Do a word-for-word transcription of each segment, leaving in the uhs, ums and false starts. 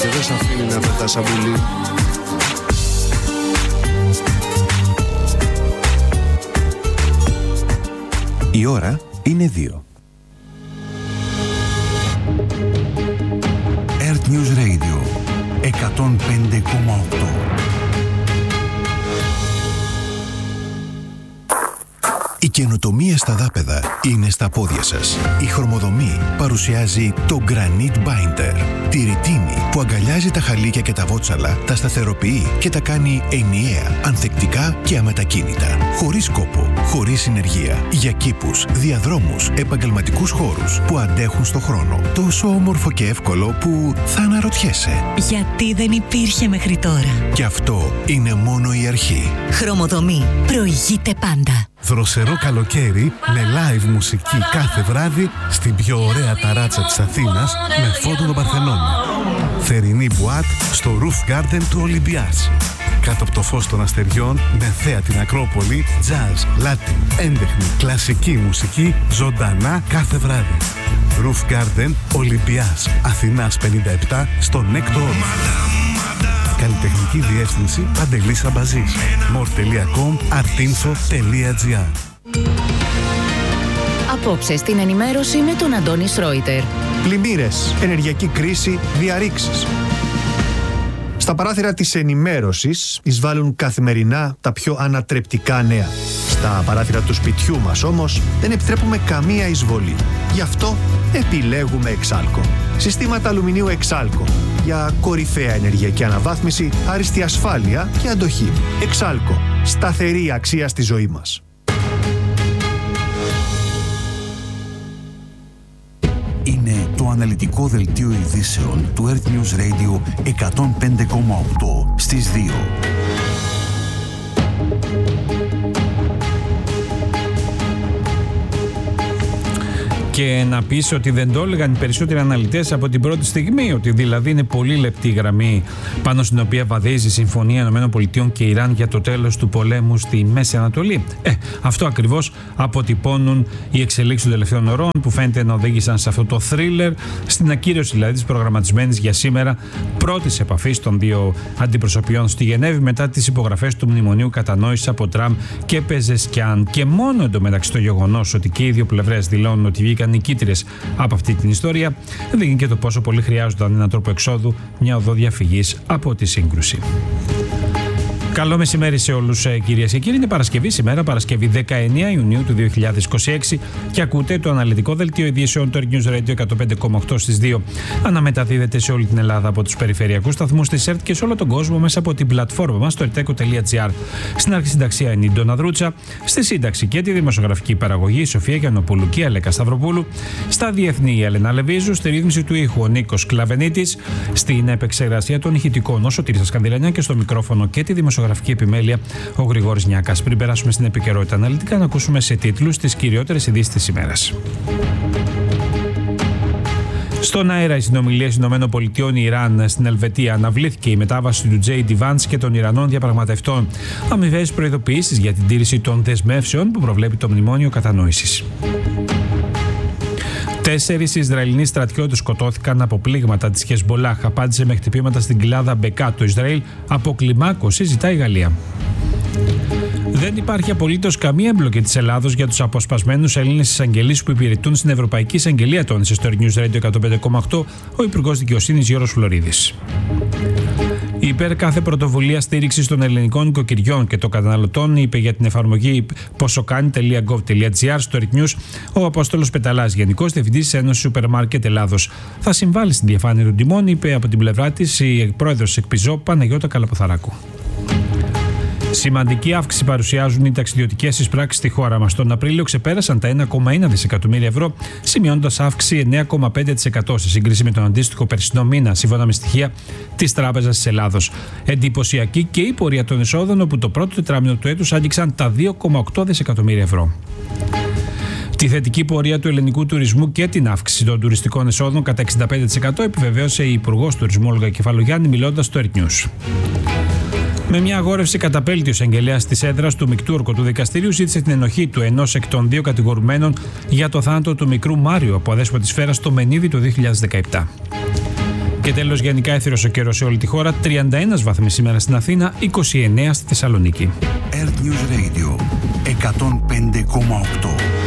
και δεν σ' αφήνει να πετάς σαν πουλί. Η ώρα είναι δύο. Earth News Radio εκατόν πέντε κόμμα οκτώ. Η καινοτομία στα δάπεδα είναι στα πόδια σας. Η Χρωμοδομή παρουσιάζει το Granite Binder. Τη ρητίνη που αγκαλιάζει τα χαλίκια και τα βότσαλα, τα σταθεροποιεί και τα κάνει ενιαία, ανθεκτικά και αμετακίνητα. Χωρίς κόπο, χωρίς συνεργεία. Για κήπους, διαδρόμους, επαγγελματικούς χώρους που αντέχουν στο χρόνο. Τόσο όμορφο και εύκολο που θα αναρωτιέσαι. Γιατί δεν υπήρχε μέχρι τώρα. Και αυτό είναι μόνο η αρχή. Χρωμοδομή. Προηγείται πάντα. Δροσερό καλοκαίρι με live μουσική κάθε βράδυ στην πιο ωραία ταράτσα της Αθήνας με φόντο τον Παρθενώνα. Θερινή μπουάτ στο Roof Garden του Ολυμπιάς. Κάτω από το φως των αστεριών με θέα την Ακρόπολη, jazz, latin, έντεχνη, κλασική μουσική ζωντανά κάθε βράδυ. Roof Garden Ολυμπιάς, Αθηνάς πενήντα επτά στο Νέκτο. Καλλιτεχνική διεύθυνση Παντελής Αμπαζής. μορ τελεία κομ artinfo τελεία gr. Απόψε στην ενημέρωση με τον Αντώνη Σρόιτερ. Πλημμύρες, ενεργειακή κρίση, διαρρήξεις. Στα παράθυρα της ενημέρωσης εισβάλλουν καθημερινά τα πιο ανατρεπτικά νέα. Στα παράθυρα του σπιτιού μας όμως δεν επιτρέπουμε καμία εισβολή. Γι' αυτό επιλέγουμε Εξάλκο. Συστήματα αλουμινίου Εξάλκο. Για κορυφαία ενεργειακή αναβάθμιση, άριστη ασφάλεια και αντοχή. Εξάλκο. Σταθερή αξία στη ζωή μας. Είναι το αναλυτικό δελτίο ειδήσεων του Earth News Radio εκατόν πέντε κόμμα οκτώ στις δύο. Και να πεις ότι δεν το έλεγαν οι περισσότεροι αναλυτές από την πρώτη στιγμή, ότι δηλαδή είναι πολύ λεπτή γραμμή πάνω στην οποία βαδίζει η Συμφωνία ΗΠΑ και Ιράν για το τέλος του πολέμου στη Μέση Ανατολή. Ε, αυτό ακριβώς αποτυπώνουν οι εξελίξεις των τελευταίων ωρών που φαίνεται να οδήγησαν σε αυτό το θρίλερ, στην ακύρωση δηλαδή της προγραμματισμένης για σήμερα πρώτης επαφής των δύο αντιπροσωπιών στη Γενέβη μετά τις υπογραφές του Μνημονίου Κατανόησης από Τραμπ και Πεζεσκιάν. Και μόνο εντωμεταξύ το γεγονός ότι και οι δύο πλευρές δηλώνουν ότι βγήκαν νικήτριες από αυτή την ιστορία δείχνει και το πόσο πολύ χρειάζονταν έναν τρόπο εξόδου, μια οδό διαφυγής από τη σύγκρουση. Καλό μεσημέρι σε όλους, κυρίες και κύριοι. Είναι Παρασκευή σήμερα, Παρασκευή δεκαεννέα Ιουνίου του δύο χιλιάδες είκοσι έξι και ακούτε το αναλυτικό δελτίο ειδήσεων του Earth News Radio εκατόν πέντε κόμμα οκτώ στις δύο. Αναμεταδίδεται σε όλη την Ελλάδα από τους περιφερειακούς σταθμούς της ΕΡΤ και σε όλο τον κόσμο μέσα από την πλατφόρμα μας στο ερτέκο τελεία τζι άρ. Στην αρχισυνταξία είναι η Ντόνα Δρούτσα, στη σύνταξη και τη δημοσιογραφική παραγωγή η Σοφία Γιαννοπούλου και η Αλέκα Σταυροπούλου, στα διεθνή η Ελένα Λεβίζου, στη ρύθμιση του ήχου ο Νίκος Κλαβενίτης, στην επεξεργασία των ηχητικών ο Σωτήρης Σκανδυλανιά και στο μικρόφωνο και τη δημοσιογραφική επιμέλεια ο Γρηγόρης Νιάκας. Πριν περάσουμε στην επικαιρότητα αναλυτικά, να ακούσουμε σε τίτλους τις κυριότερες ειδήσεις της ημέρας. Στον αέρα, οι συνομιλίες ΗΠΑ Ιράν στην Ελβετία αναβλήθηκε η μετάβαση του τζέι ντι Vance και των Ιρανών διαπραγματευτών. Αμοιβαίες προειδοποιήσεις για την τήρηση των δεσμεύσεων που προβλέπει το Μνημόνιο Κατανόησης. Τέσσερις Ισραηλινοί στρατιώτες σκοτώθηκαν από πλήγματα της Χεσμπολάχ. Απάντησε με χτυπήματα στην κοιλάδα Μπεκά. Το Ισραήλ αποκλιμάκωση ζητάει η Γαλλία. Δεν υπάρχει απολύτως καμία εμπλοκή της Ελλάδος για τους αποσπασμένους Έλληνες εισαγγελείς που υπηρετούν στην Ευρωπαϊκή Εισαγγελία, τόνισε στο Earth News Radio εκατόν πέντε κόμμα οκτώ ο Υπουργός Δικαιοσύνης Γιώργος Φλωρίδης. Υπέρ κάθε πρωτοβουλία στήριξης των ελληνικών οικοκυριών και των καταναλωτών, είπε για την εφαρμογή ποσοκάνη τελεία γκοβ τελεία τζι άρ στο Earth News ο Απόστολος Πεταλάς, Γενικός Διευθυντής της Ένωσης Σούπερ Μάρκετ Ελλάδος. Θα συμβάλλει στην διαφάνεια των τιμών, είπε από την πλευρά της η πρόεδρος της Εκπιζό, Παναγιώτα Καλαποθαράκου. Σημαντική αύξηση παρουσιάζουν οι ταξιδιωτικές εισπράξεις στη χώρα μας. Τον Απρίλιο ξεπέρασαν τα ένα κόμμα ένα δισεκατομμύρια ευρώ, σημειώνοντας αύξηση εννέα κόμμα πέντε τοις εκατό σε σύγκριση με τον αντίστοιχο περσινό μήνα, σύμφωνα με στοιχεία της Τράπεζας της Ελλάδος. Εντυπωσιακή και η πορεία των εσόδων, όπου το πρώτο τετράμινο του έτους άγγιξαν τα δύο κόμμα οκτώ δισεκατομμύρια ευρώ. Τη θετική πορεία του ελληνικού τουρισμού και την αύξηση των τουριστικών εσόδων κατά εξήντα πέντε τοις εκατό επιβεβαίωσε η Υπουργός Τουρισμού Όλγα Κεφαλογιάννη, μιλώντας στο Earth News. Με μια αγόρευση καταπέλτει ο εισαγγελέας της έδρας του μεικτού ορκωτού δικαστηρίου ζήτησε την ενοχή του ενός εκ των δύο κατηγορουμένων για το θάνατο του μικρού Μάριο από αδέσποτη σφαίρα στο Μενίδη το δύο χιλιάδες δεκαεπτά. Και τέλος, γενικά έθυρος ο καιρός σε όλη τη χώρα. τριάντα ένα βαθμοί σήμερα στην Αθήνα, είκοσι εννέα στη Θεσσαλονίκη. Earth News Radio εκατόν πέντε κόμμα οκτώ.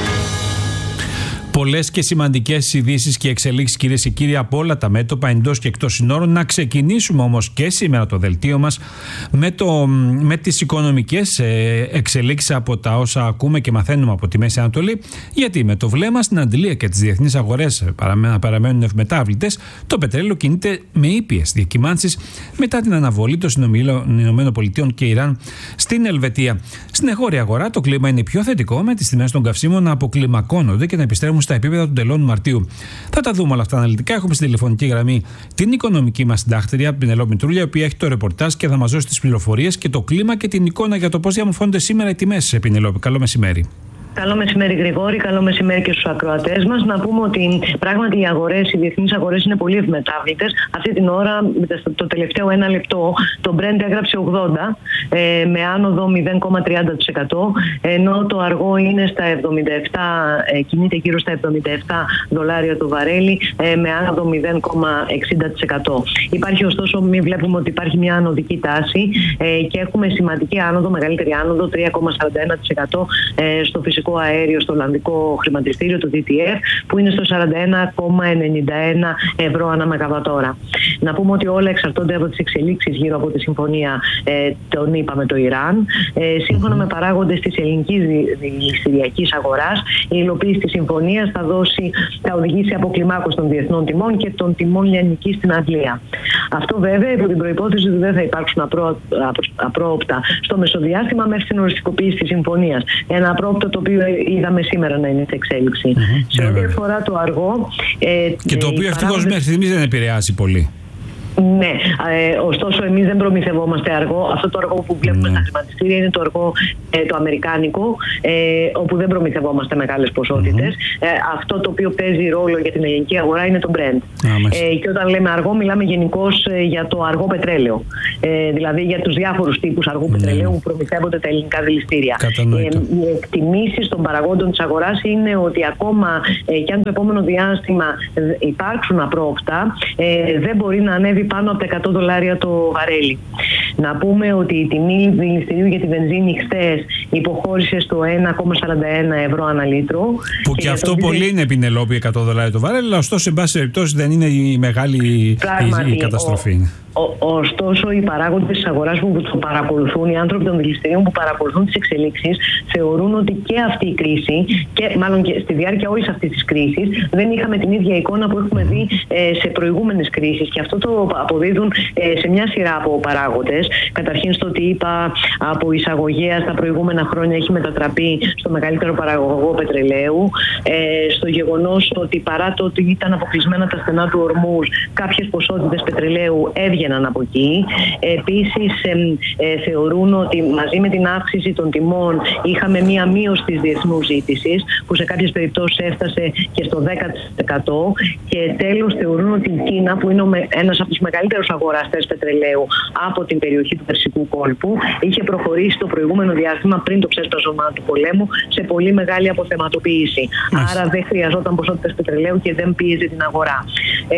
Πολλές και σημαντικές ειδήσεις και εξελίξεις, κυρίες και κύριοι, από όλα τα μέτωπα εντός και εκτός συνόρων. Να ξεκινήσουμε όμως και σήμερα το δελτίο μας με, το, με τις οικονομικές εξελίξεις από τα όσα ακούμε και μαθαίνουμε από τη Μέση Ανατολή. Γιατί με το βλέμμα στην αντιλία και τις διεθνείς αγορές να παραμένουν ευμετάβλητες, το πετρέλαιο κινείται με ήπιες διακυμάνσεις μετά την αναβολή των συνομιλίων ΗΠΑ και Ιράν στην Ελβετία. Στην εγχώρια αγορά το κλίμα είναι πιο θετικό, με τις τιμές των καυσίμων να αποκλιμακώνονται και να επιστρέφουν στα επίπεδα των τελών Μαρτίου. Θα τα δούμε όλα αυτά αναλυτικά. Έχουμε στη τηλεφωνική γραμμή την οικονομική μας συντάκτρια, την Πενελόπη Μητρούλια, η οποία έχει το ρεπορτάζ και θα μας δώσει τις πληροφορίες και το κλίμα και την εικόνα για το πώς διαμορφώνονται σήμερα οι τιμές. Πενελόπη, καλό μεσημέρι. Καλό μεσημέρι, Γρηγόρη. Καλό μεσημέρι και στους ακροατές μας. Να πούμε ότι πράγματι οι αγορές, οι διεθνείς αγορές είναι πολύ ευμετάβλητες. Αυτή την ώρα, το τελευταίο ένα λεπτό, το Brent έγραψε ογδόντα ε, με άνοδο μηδέν κόμμα τριάντα τοις εκατό, ενώ το αργό είναι στα εβδομήντα επτά, ε, κινείται γύρω στα εβδομήντα επτά δολάρια το βαρέλι, ε, με άνοδο μηδέν κόμμα εξήντα τοις εκατό. Υπάρχει ωστόσο, μην βλέπουμε ότι υπάρχει μια ανωδική τάση ε, και έχουμε σημαντική άνοδο, μεγαλύτερη άνοδο, τρία κόμμα σαράντα ένα τοις εκατό ε, στο φυσικό αέριο, στο Ολλανδικό χρηματιστήριο, το ντι τι εφ, που είναι στο σαράντα ένα κόμμα ενενήντα ένα ευρώ ανά μεγαβατόρα. Να πούμε ότι όλα εξαρτώνται από τις εξελίξεις γύρω από τη συμφωνία ε, τον είπαμε το Ιράν. Ε, σύμφωνα με παράγοντες της ελληνικής δηληστηριακής αγοράς, η υλοποίηση της συμφωνίας θα, δώσει, θα οδηγήσει αποκλιμάκωση των διεθνών τιμών και των τιμών λιανικής στην Αγγλία. Αυτό βέβαια υπό την προϋπόθεση ότι δεν θα υπάρξουν απρό, απρόοπτα στο μεσοδιάστημα μέχρι την οριστικοποίηση της συμφωνίας. Ένα απρόοπτο το οποίο είδαμε σήμερα να είναι σε εξέλιξη. Mm-hmm. Σε ό,τι αφορά το αργό. Ε, και το οποίο ευτυχώς μέχρι στιγμής δεν επηρεάζει πολύ. Ναι, ε, ωστόσο εμείς δεν προμηθευόμαστε αργό. Αυτό το αργό που βλέπουμε mm. στα χρηματιστήρια είναι το αργό ε, το αμερικάνικο, ε, όπου δεν προμηθευόμαστε μεγάλες ποσότητες. Mm-hmm. Ε, αυτό το οποίο παίζει ρόλο για την ελληνική αγορά είναι το Brent. Mm-hmm. Ε, και όταν λέμε αργό, μιλάμε γενικώς ε, για το αργό πετρέλαιο. Ε, δηλαδή για τους διάφορους τύπους αργού mm-hmm. πετρελαίου που προμηθεύονται τα ελληνικά δηληστήρια. Ε, οι εκτιμήσεις των παραγόντων της αγοράς είναι ότι ακόμα ε, και αν το επόμενο διάστημα υπάρξουν απρόοπτα, ε, δεν μπορεί να ανέβει πάνω από τα εκατό δολάρια το βαρέλι. Να πούμε ότι η τιμή δηληστηρίου για τη βενζίνη χθες υποχώρησε στο ένα κόμμα σαράντα ένα ευρώ ανά λίτρο. Που και, και αυτό το... πολύ είναι, Πινελόπη, εκατό δολάρια το βαρέλι, αλλά ωστόσο, εν πάση περιπτώσει, δεν είναι η μεγάλη Πράγματι, η καταστροφή. Ο, ο, ωστόσο, οι παράγοντες της αγοράς που το παρακολουθούν, οι άνθρωποι των δηληστηρίων που παρακολουθούν τις εξελίξεις, θεωρούν ότι και αυτή η κρίση, και μάλλον και στη διάρκεια όλης αυτής της κρίσης, δεν είχαμε την ίδια εικόνα που έχουμε δει ε, σε προηγούμενες κρίσεις. Και αυτό το αποδίδουν ε, σε μια σειρά από παράγοντες. Καταρχήν στο ότι είπα από εισαγωγέα στα προηγούμενα χρόνια έχει μετατραπεί στο μεγαλύτερο παραγωγό πετρελαίου. Ε, στο γεγονός ότι παρά το ότι ήταν αποκλεισμένα τα στενά του ορμούς, κάποιες ποσότητες πετρελαίου έβγαιναν από εκεί. Επίσης ε, ε, θεωρούν ότι μαζί με την αύξηση των τιμών είχαμε μία μείωση της διεθνούς ζήτησης, που σε κάποιες περιπτώσεις έφτασε και στο δέκα τοις εκατό. Και τέλος θεωρούν ότι η Κίνα, που είναι ένας από τους μεγαλύτερους αγοραστές πετρελαίου από την περιοχή του Περσικού κόλπου, είχε προχωρήσει το προηγούμενο διάστημα πριν το ξέσπασμα του πολέμου σε πολύ μεγάλη αποθεματοποίηση. Yes. Άρα δεν χρειαζόταν ποσότητες πετρελαίου και δεν πίεζε την αγορά. Ε,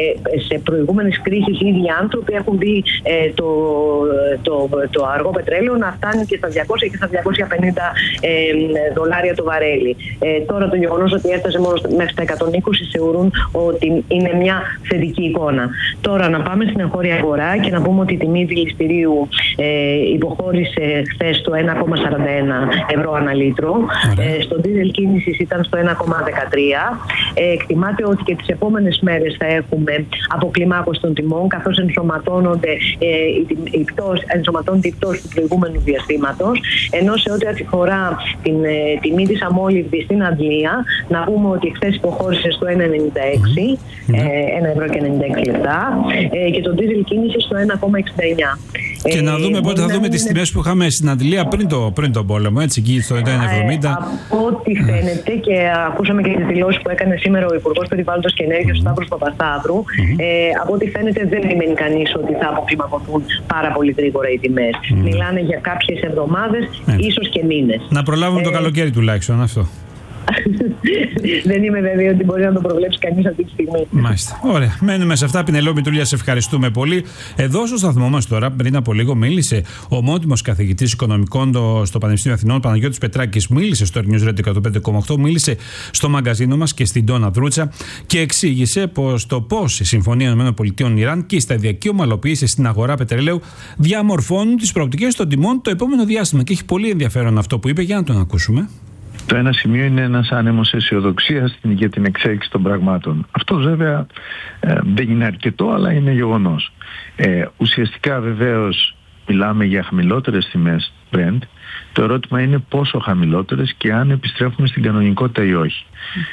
σε προηγούμενες κρίσεις οι ίδιοι άνθρωποι έχουν δει ε, το, το, το αργό πετρέλαιο να φτάνει και στα διακόσια και στα διακόσια πενήντα ε, δολάρια το βαρέλι. Ε, τώρα το γεγονός ότι έφτασε μόνο μέχρι στα εκατόν είκοσι θεωρούν ότι είναι μια θετική εικόνα. Τώρα να πάμε στην εγχώρια αγορά και να πούμε ότι η τιμή δηληστηρίου ε, υποχώρησε χθες στο ένα κόμμα σαράντα ένα ευρώ ανά λίτρο. Ε, στο δίζελ κίνησης ήταν στο ένα κόμμα δεκατρία. Ε, εκτιμάται ότι και τις επόμενες μέρες θα έχουμε αποκλιμάκωση των τιμών, καθώς ενσωματώνονται, ε, η, η πτώση, ενσωματώνεται η πτώση του προηγούμενου διαστήματος. Ενώ σε ό,τι αφορά την ε, τιμή της αμόλυβδης στην Αγγλία, να πούμε ότι χθες υποχώρησε στο ένα ενενήντα έξι, mm. ε, ένα ευρώ και ενενήντα έξι λεπτά, ε, και το δίζελ κίνηση στο ένα κόμμα εξήντα εννιά. Και ε, να δούμε πότε θα δούμε είναι... τις τιμές που είχαμε στην Αντιλία πριν, το, πριν τον πόλεμο, έτσι, εκεί στο ένα εβδομήντα. Ε, από ό,τι φαίνεται, και ακούσαμε και τις δηλώσεις που έκανε σήμερα ο Υπουργός Περιβάλλοντος και Ενέργειας, ο Σταύρος Παπασταύρου, mm-hmm. ε, από ό,τι φαίνεται δεν περιμένει κανείς ότι θα αποκλιμακωθούν πάρα πολύ γρήγορα οι τιμές. Mm. Μιλάνε για κάποιες εβδομάδες, mm. ίσως και μήνες. Να προλάβουμε ε, το καλοκαίρι τουλάχιστον αυτό. Δεν είμαι βέβαιη ότι μπορεί να το προβλέψει κανείς αυτή τη στιγμή. Μάλιστα. Ωραία. Μένουμε σε αυτά. Πινελό Μητρούλια, σε ευχαριστούμε πολύ. Εδώ στο σταθμό μας τώρα, πριν από λίγο, μίλησε ο μόνιμος καθηγητής οικονομικών στο Πανεπιστήμιο Αθηνών, Παναγιώτης Πετράκης, μίλησε στο News Radio εκατόν πέντε κόμμα οκτώ, μίλησε στο μαγκαζίνο μας και στην Ντόνα Δρούτσα και εξήγησε πως το πώς η Συμφωνία ΗΠΑ-Ιράν και η σταδιακή ομαλοποίηση στην αγορά πετρελαίου διαμορφώνουν τις προοπτικές των τιμών το επόμενο διάστημα. Και έχει πολύ ενδιαφέρον αυτό που είπε, για να τον ακούσουμε. Το ένα σημείο είναι ένας άνεμος αισιοδοξίας για την εξέλιξη των πραγμάτων. Αυτό βέβαια ε, δεν είναι αρκετό, αλλά είναι γεγονός. Ε, ουσιαστικά βεβαίως μιλάμε για χαμηλότερες τιμές Brent. Το ερώτημα είναι πόσο χαμηλότερες και αν επιστρέφουμε στην κανονικότητα ή όχι.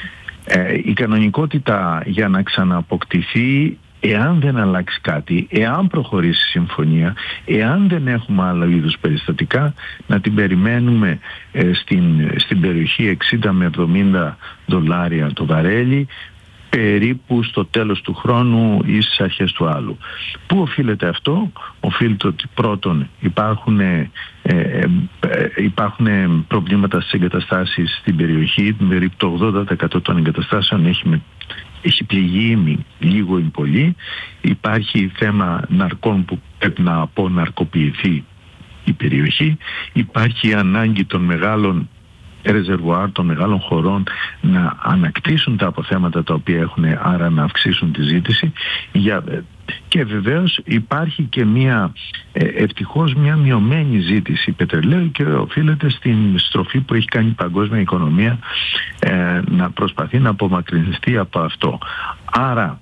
Ε, η κανονικότητα για να ξανααποκτηθεί, εάν δεν αλλάξει κάτι, εάν προχωρήσει η συμφωνία, εάν δεν έχουμε άλλα είδους περιστατικά, να την περιμένουμε ε, στην, στην περιοχή εξήντα με εβδομήντα δολάρια το βαρέλι, περίπου στο τέλος του χρόνου ή στις αρχές του άλλου. Πού οφείλεται αυτό? Οφείλεται ότι πρώτον υπάρχουν, ε, ε, υπάρχουν προβλήματα στις εγκαταστάσεις στην περιοχή, περίπου το ογδόντα τοις εκατό των εγκαταστάσεων έχει, με, έχει πληγεί λίγο ή πολύ. Υπάρχει θέμα ναρκών που πρέπει να αποναρκοποιηθεί η περιοχή. Υπάρχει ανάγκη των μεγάλων ρεζερβουάρ των μεγάλων χωρών να ανακτήσουν τα αποθέματα τα οποία έχουν, άρα να αυξήσουν τη ζήτηση. Για, και βεβαίως υπάρχει και μια ε, ευτυχώς μια μειωμένη ζήτηση πετρελαίου και οφείλεται στην στροφή που έχει κάνει η παγκόσμια οικονομία ε, να προσπαθεί να απομακρυνιστεί από αυτό. Άρα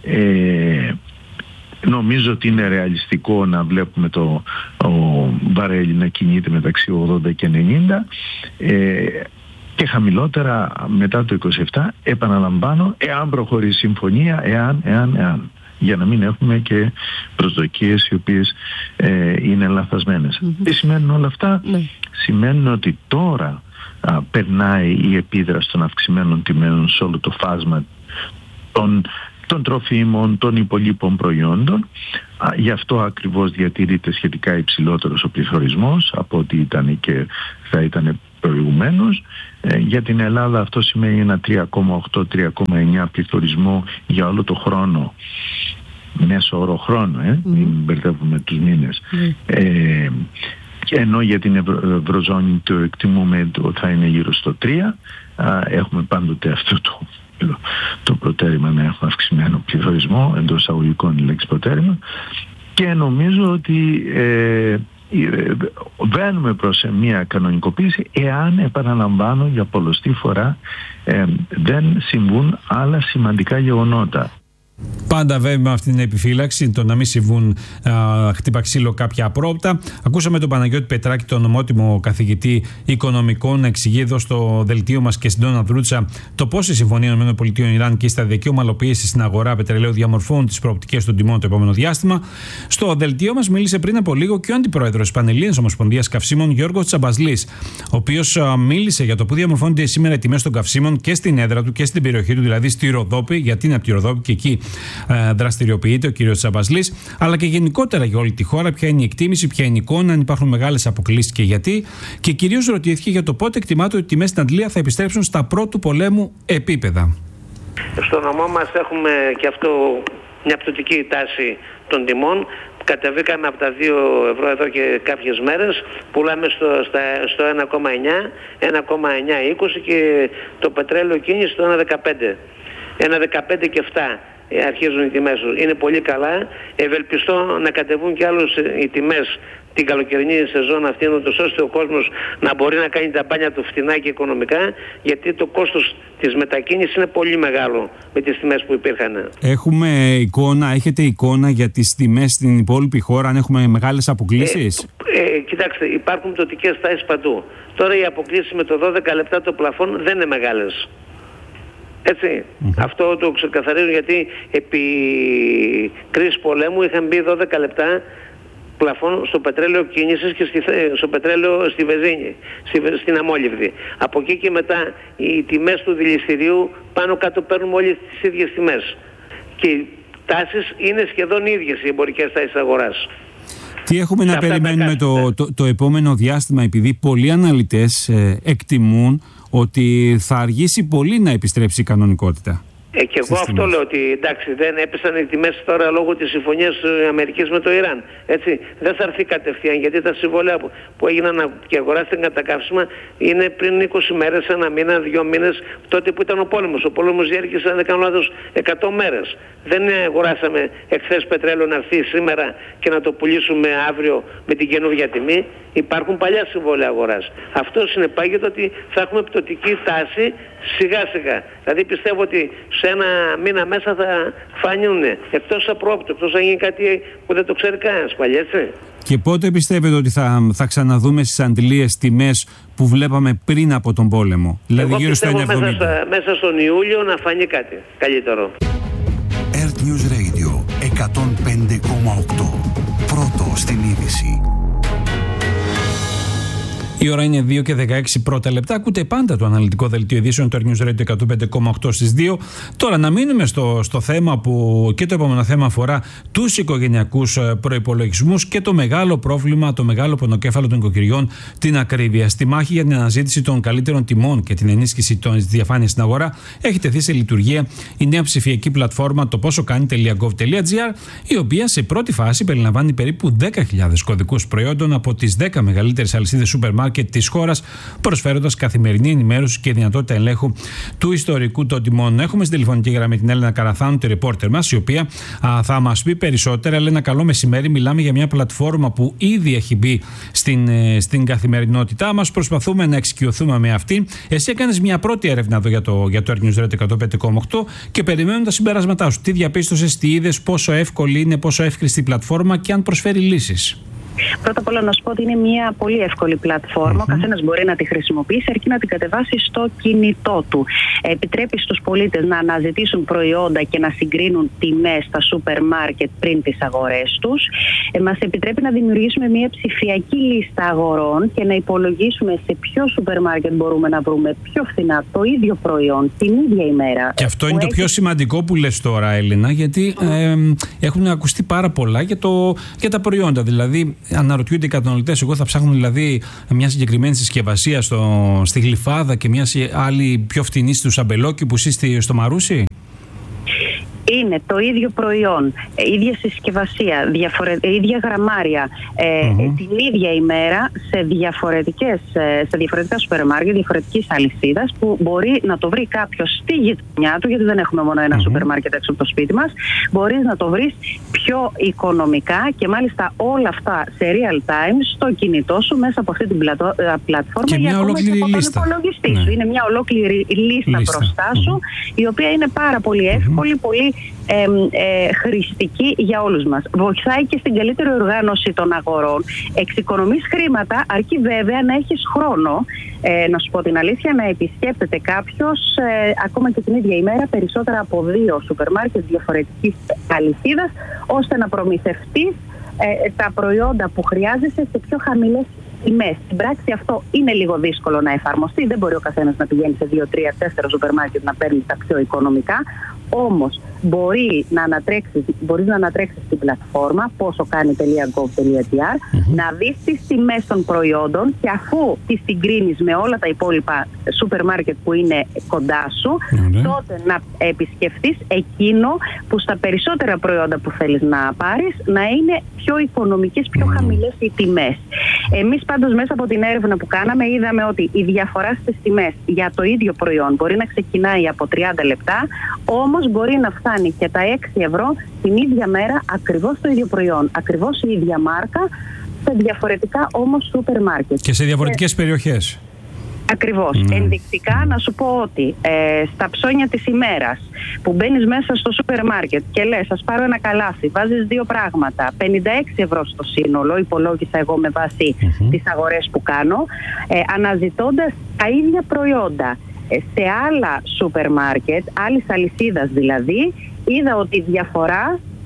ε, νομίζω ότι είναι ρεαλιστικό να βλέπουμε το βαρέλι να κινείται μεταξύ ογδόντα και ενενήντα ε, και χαμηλότερα μετά το είκοσι επτά, επαναλαμβάνω, εάν προχωρήσει η συμφωνία, εάν, εάν, εάν, για να μην έχουμε και προσδοκίες οι οποίες ε, είναι λαθασμένες. Mm-hmm. Τι σημαίνουν όλα αυτά? Mm-hmm. Σημαίνουν ότι τώρα α, περνάει η επίδραση των αυξημένων τιμών σε όλο το φάσμα των των τροφίμων, των υπολείπων προϊόντων. Α, γι' αυτό ακριβώς διατηρείται σχετικά υψηλότερος ο πληθωρισμός από ό,τι ήταν και θα ήταν προηγουμένως. Ε, για την Ελλάδα αυτό σημαίνει ένα τρία κόμμα οκτώ με τρία κόμμα εννιά πληθωρισμό για όλο το χρόνο. Μέσο όρο χρόνο, ε, mm. μην μπερδεύουμε τους μήνες. Mm. Ε, ενώ για την Ευρω... Ευρωζώνη το εκτιμούμε ότι θα είναι γύρω στο τρία. Α, έχουμε πάντοτε αυτό το το προτέρημα να έχουμε αυξημένο πληθωρισμό, εντός εισαγωγικών η λέξη προτέρημα, και νομίζω ότι ε, ε, βαίνουμε προς μια κανονικοποίηση εάν, επαναλαμβάνω για πολλοστή φορά, ε, δεν συμβούν άλλα σημαντικά γεγονότα. Πάντα βέβαια με αυτή την επιφύλαξη, το να μην συμβούν α, χτύπα ξύλο κάποια απρόπτα. Ακούσαμε τον Παναγιώτη Πετράκη, τον ομότιμο καθηγητή οικονομικών, να εξηγεί εδώ στο δελτίο μας και στην Ντόνα Δρούτσα το πώς η Συμφωνία ΗΠΑ-Ιράν και η σταδιακή ομαλοποίηση στην αγορά πετρελαίου διαμορφώνουν τις προοπτικές των τιμών το επόμενο διάστημα. Στο δελτίο μας μίλησε πριν από λίγο και ο αντιπρόεδρος της Πανελλήνιας Ομοσπονδίας Καυσίμων, Γιώργος Τσαμπασλής, ο οποίος μίλησε για το που διαμορφώνονται σήμερα οι τιμές των καυσίμων και στην έδρα του και στην περιοχή του, δηλαδή στη Ροδόπη, γιατί είναι από τη Ροδόπη και εκεί δραστηριοποιείται ο κ. Τσαμπασλής, αλλά και γενικότερα για όλη τη χώρα, ποια είναι η εκτίμηση, ποια είναι η εικόνα, αν υπάρχουν μεγάλες αποκλίσεις και γιατί. Και κυρίως ρωτήθηκε για το πότε εκτιμάται ότι οι τιμές στην Αντλία θα επιστρέψουν στα πρώτου πολέμου επίπεδα. Στο νομό μας έχουμε και αυτό μια πτωτική τάση των τιμών. Κατεβήκαμε από τα δύο ευρώ εδώ και κάποιες μέρες, πουλάμε στο, στα, στο ένα κόμμα εννιά, ένα κόμμα εννιά είκοσι και το πετρέλαιο κίνηση στο ένα κόμμα δεκαπέντε. ένα δεκαπέντε και επτά αρχίζουν οι τιμές του. Είναι πολύ καλά. Ευελπιστώ να κατεβούν κι άλλους οι τιμές την καλοκαιρινή σεζόν αυτή, ώστε ο κόσμος να μπορεί να κάνει τα μπάνια του φτηνά και οικονομικά, γιατί το κόστος της μετακίνησης είναι πολύ μεγάλο με τις τιμές που υπήρχαν. Έχουμε εικόνα, έχετε εικόνα για τις τιμές στην υπόλοιπη χώρα, αν έχουμε μεγάλες αποκλίσεις? Ε, ε, κοιτάξτε, υπάρχουν πτωτικές τάσεις παντού. Τώρα οι αποκλίσεις με το δώδεκα λεπτά το πλαφόν δεν είναι μεγάλες. Έτσι, mm-hmm. αυτό το ξεκαθαρίζουν, γιατί επί κρίση πολέμου είχαν μπει δώδεκα λεπτά πλαφόν στο πετρέλαιο κίνησης και στη, στο πετρέλαιο στη βενζίνη, στη, στην αμόλυβδη. Από εκεί και μετά οι τιμές του δηληστηρίου πάνω κάτω παίρνουν όλες τις ίδιες τιμές. Και οι τάσεις είναι σχεδόν ίδιες, οι εμπορικές τάσεις αγοράς. Τι έχουμε να περιμένουμε το, το, το επόμενο διάστημα, επειδή πολλοί αναλυτές ε, εκτιμούν ότι θα αργήσει πολύ να επιστρέψει η κανονικότητα. Ε, και εγώ αυτό λέω, ότι εντάξει, δεν έπεσαν οι τιμές τώρα λόγω της συμφωνίας της Αμερικής με το Ιράν. Έτσι, δεν θα έρθει κατευθείαν, γιατί τα συμβόλαια που, που έγιναν και αγοράστηκαν κατά καύσιμα είναι πριν είκοσι μέρες, ένα μήνα, δύο μήνες, τότε που ήταν ο πόλεμος. Ο πόλεμος διέρχησε, αν δεν κάνω λάθος, εκατό μέρες. Δεν αγοράσαμε εχθές πετρέλαιο να έρθει σήμερα και να το πουλήσουμε αύριο με την καινούργια τιμή. Υπάρχουν παλιά συμβόλαια αγοράς. Αυτό συνεπάγεται ότι θα έχουμε πτωτική τάση σιγά σιγά. Δηλαδή πιστεύω ότι σε ένα μήνα μέσα θα φανιούν, εκτός απρόπτου, εκτός αν γίνει κάτι που δεν το ξέρει κανένας πάλι, έτσι. Και πότε πιστεύετε ότι θα, θα ξαναδούμε στις αντιλίες τιμές που βλέπαμε πριν από τον πόλεμο? Δηλαδή εγώ γύρω στο εννιά εβδομήντα. Μέσα, μέσα στον Ιούλιο να φανεί κάτι καλύτερο. Earth News Radio εκατόν πέντε κόμμα οκτώ. Πρώτο στην είδηση. Η ώρα είναι δύο και δεκαέξι πρώτα λεπτά. Ακούτε πάντα το αναλυτικό δελτίο ειδήσεων του Earth News Radio εκατόν πέντε κόμμα οκτώ στις δύο. Τώρα να μείνουμε στο, στο θέμα που και το επόμενο θέμα αφορά τους οικογενειακούς προϋπολογισμούς και το μεγάλο πρόβλημα, το μεγάλο πονοκέφαλο των οικοκυριών, την ακρίβεια. Στη μάχη για την αναζήτηση των καλύτερων τιμών και την ενίσχυση της διαφάνειας στην αγορά έχει τεθεί σε λειτουργία η νέα ψηφιακή πλατφόρμα το πόσο κάνει τελεία γκοβ τελεία τζι άρ, η οποία σε πρώτη φάση περιλαμβάνει περίπου δέκα χιλιάδες κωδικούς προϊόντων από τις δέκα μεγαλύτερες αλυσίδες σούπερ μάρκετ της χώρας, προσφέροντας καθημερινή ενημέρωση και δυνατότητα ελέγχου του ιστορικού των τιμών. Έχουμε στην τηλεφωνική γραμμή την Έλενα Καραθάνου, τη ρεπόρτερ μας, η οποία α, θα μας πει περισσότερα. Έλενα, καλό μεσημέρι. Μιλάμε για μια πλατφόρμα που ήδη έχει μπει στην, ε, στην καθημερινότητά μας. Προσπαθούμε να εξοικειωθούμε με αυτή. Εσύ έκανες μια πρώτη έρευνα εδώ για το, για το Earth News Radio εκατόν πέντε κόμμα οκτώ και περιμένουν τα συμπεράσματά σου. Τι διαπίστωσες, τι είδες, πόσο εύκολη είναι, πόσο εύχρηστη η πλατφόρμα και αν προσφέρει λύσεις? Πρώτα απ' όλα να σου πω ότι είναι μια πολύ εύκολη πλατφόρμα. Mm-hmm. Ο καθένας μπορεί να τη χρησιμοποιήσει αρκεί να την κατεβάσει στο κινητό του. Επιτρέπει στους πολίτες να αναζητήσουν προϊόντα και να συγκρίνουν τιμές στα σούπερ μάρκετ πριν τις αγορές τους. Ε, μας επιτρέπει να δημιουργήσουμε μια ψηφιακή λίστα αγορών και να υπολογίσουμε σε ποιο σούπερ μάρκετ μπορούμε να βρούμε πιο φθηνά το ίδιο προϊόν την ίδια ημέρα. Και αυτό είναι το έχει... πιο σημαντικό που λες τώρα, Έλληνα, γιατί ε, έχουν ακουστεί πάρα πολλά για, το, για τα προϊόντα. Δηλαδή, αναρωτιούνται οι καταναλωτές, εγώ θα ψάχνω δηλαδή μια συγκεκριμένη συσκευασία στο, στη Γλυφάδα και μια άλλη πιο φθηνή στους αμπελόκηπους ή στο Μαρούσι? Είναι το ίδιο προϊόν, ίδια συσκευασία, διαφορε... ίδια γραμμάρια, ε, mm-hmm. την ίδια ημέρα σε, διαφορετικές, σε διαφορετικά σούπερ μάρκετ, διαφορετικής αλυσίδας, που μπορεί να το βρει κάποιος στη γειτονιά του, γιατί δεν έχουμε μόνο ένα mm-hmm. σούπερ μάρκετ έξω από το σπίτι μας. Μπορείς να το βρεις πιο οικονομικά και μάλιστα όλα αυτά σε real time στο κινητό σου μέσα από αυτή την πλατο... πλατφόρμα και μια ολόκληρη λίστα. Ναι. Είναι μια ολόκληρη λίστα, λίστα. μπροστά σου, mm-hmm. η οποία είναι πάρα πολύ εύκολη, mm-hmm. πολύ Ε, ε, χρηστική για όλους μας. Βοηθάει και στην καλύτερη οργάνωση των αγορών. Εξοικονομείς χρήματα, αρκεί βέβαια να έχεις χρόνο, ε, να σου πω την αλήθεια, να επισκέπτεται κάποιος ε, ακόμα και την ίδια ημέρα περισσότερα από δύο σούπερ μάρκετ διαφορετικής αλυσίδας, ώστε να προμηθευτείς ε, τα προϊόντα που χρειάζεσαι σε πιο χαμηλές τιμές. Στην πράξη αυτό είναι λίγο δύσκολο να εφαρμοστεί. Δεν μπορεί ο καθένας να πηγαίνει σε δύο, τρία, τέσσερα σούπερ μάρκετ να παίρνει τα πιο οικονομικά. Όμως μπορεί να ανατρέξεις, μπορείς να ανατρέξεις στην πλατφόρμα πόσο κάνει τελεία γκοβ τελεία τζι άρ, mm-hmm. να δεις τις τιμές των προϊόντων και αφού τις συγκρίνεις με όλα τα υπόλοιπα σούπερ μάρκετ που είναι κοντά σου, mm-hmm. τότε να επισκεφτείς εκείνο που στα περισσότερα προϊόντα που θέλεις να πάρεις να είναι πιο οικονομικές, πιο mm-hmm. χαμηλές οι τιμές. Εμείς πάντως μέσα από την έρευνα που κάναμε είδαμε ότι η διαφορά στις τιμές για το ίδιο προϊόν μπορεί να ξεκινάει από τριάντα λεπτά, όμως μπορεί να φτάνει και τα έξι ευρώ την ίδια μέρα, ακριβώς το ίδιο προϊόν, ακριβώς η ίδια μάρκα, σε διαφορετικά όμως σούπερ μάρκετ. Και σε διαφορετικές και... περιοχές. Ακριβώς. Mm. Ενδεικτικά να σου πω ότι ε, στα ψώνια της ημέρας που μπαίνεις μέσα στο σούπερ μάρκετ και λες ας πάρω ένα καλάθι, βάζεις δύο πράγματα, πενήντα έξι ευρώ στο σύνολο, υπολόγισα εγώ με βάση mm-hmm. τις αγορές που κάνω, ε, αναζητώντας τα ίδια προϊόντα σε άλλα σούπερ μάρκετ, άλλης αλυσίδας δηλαδή, είδα ότι η διαφορά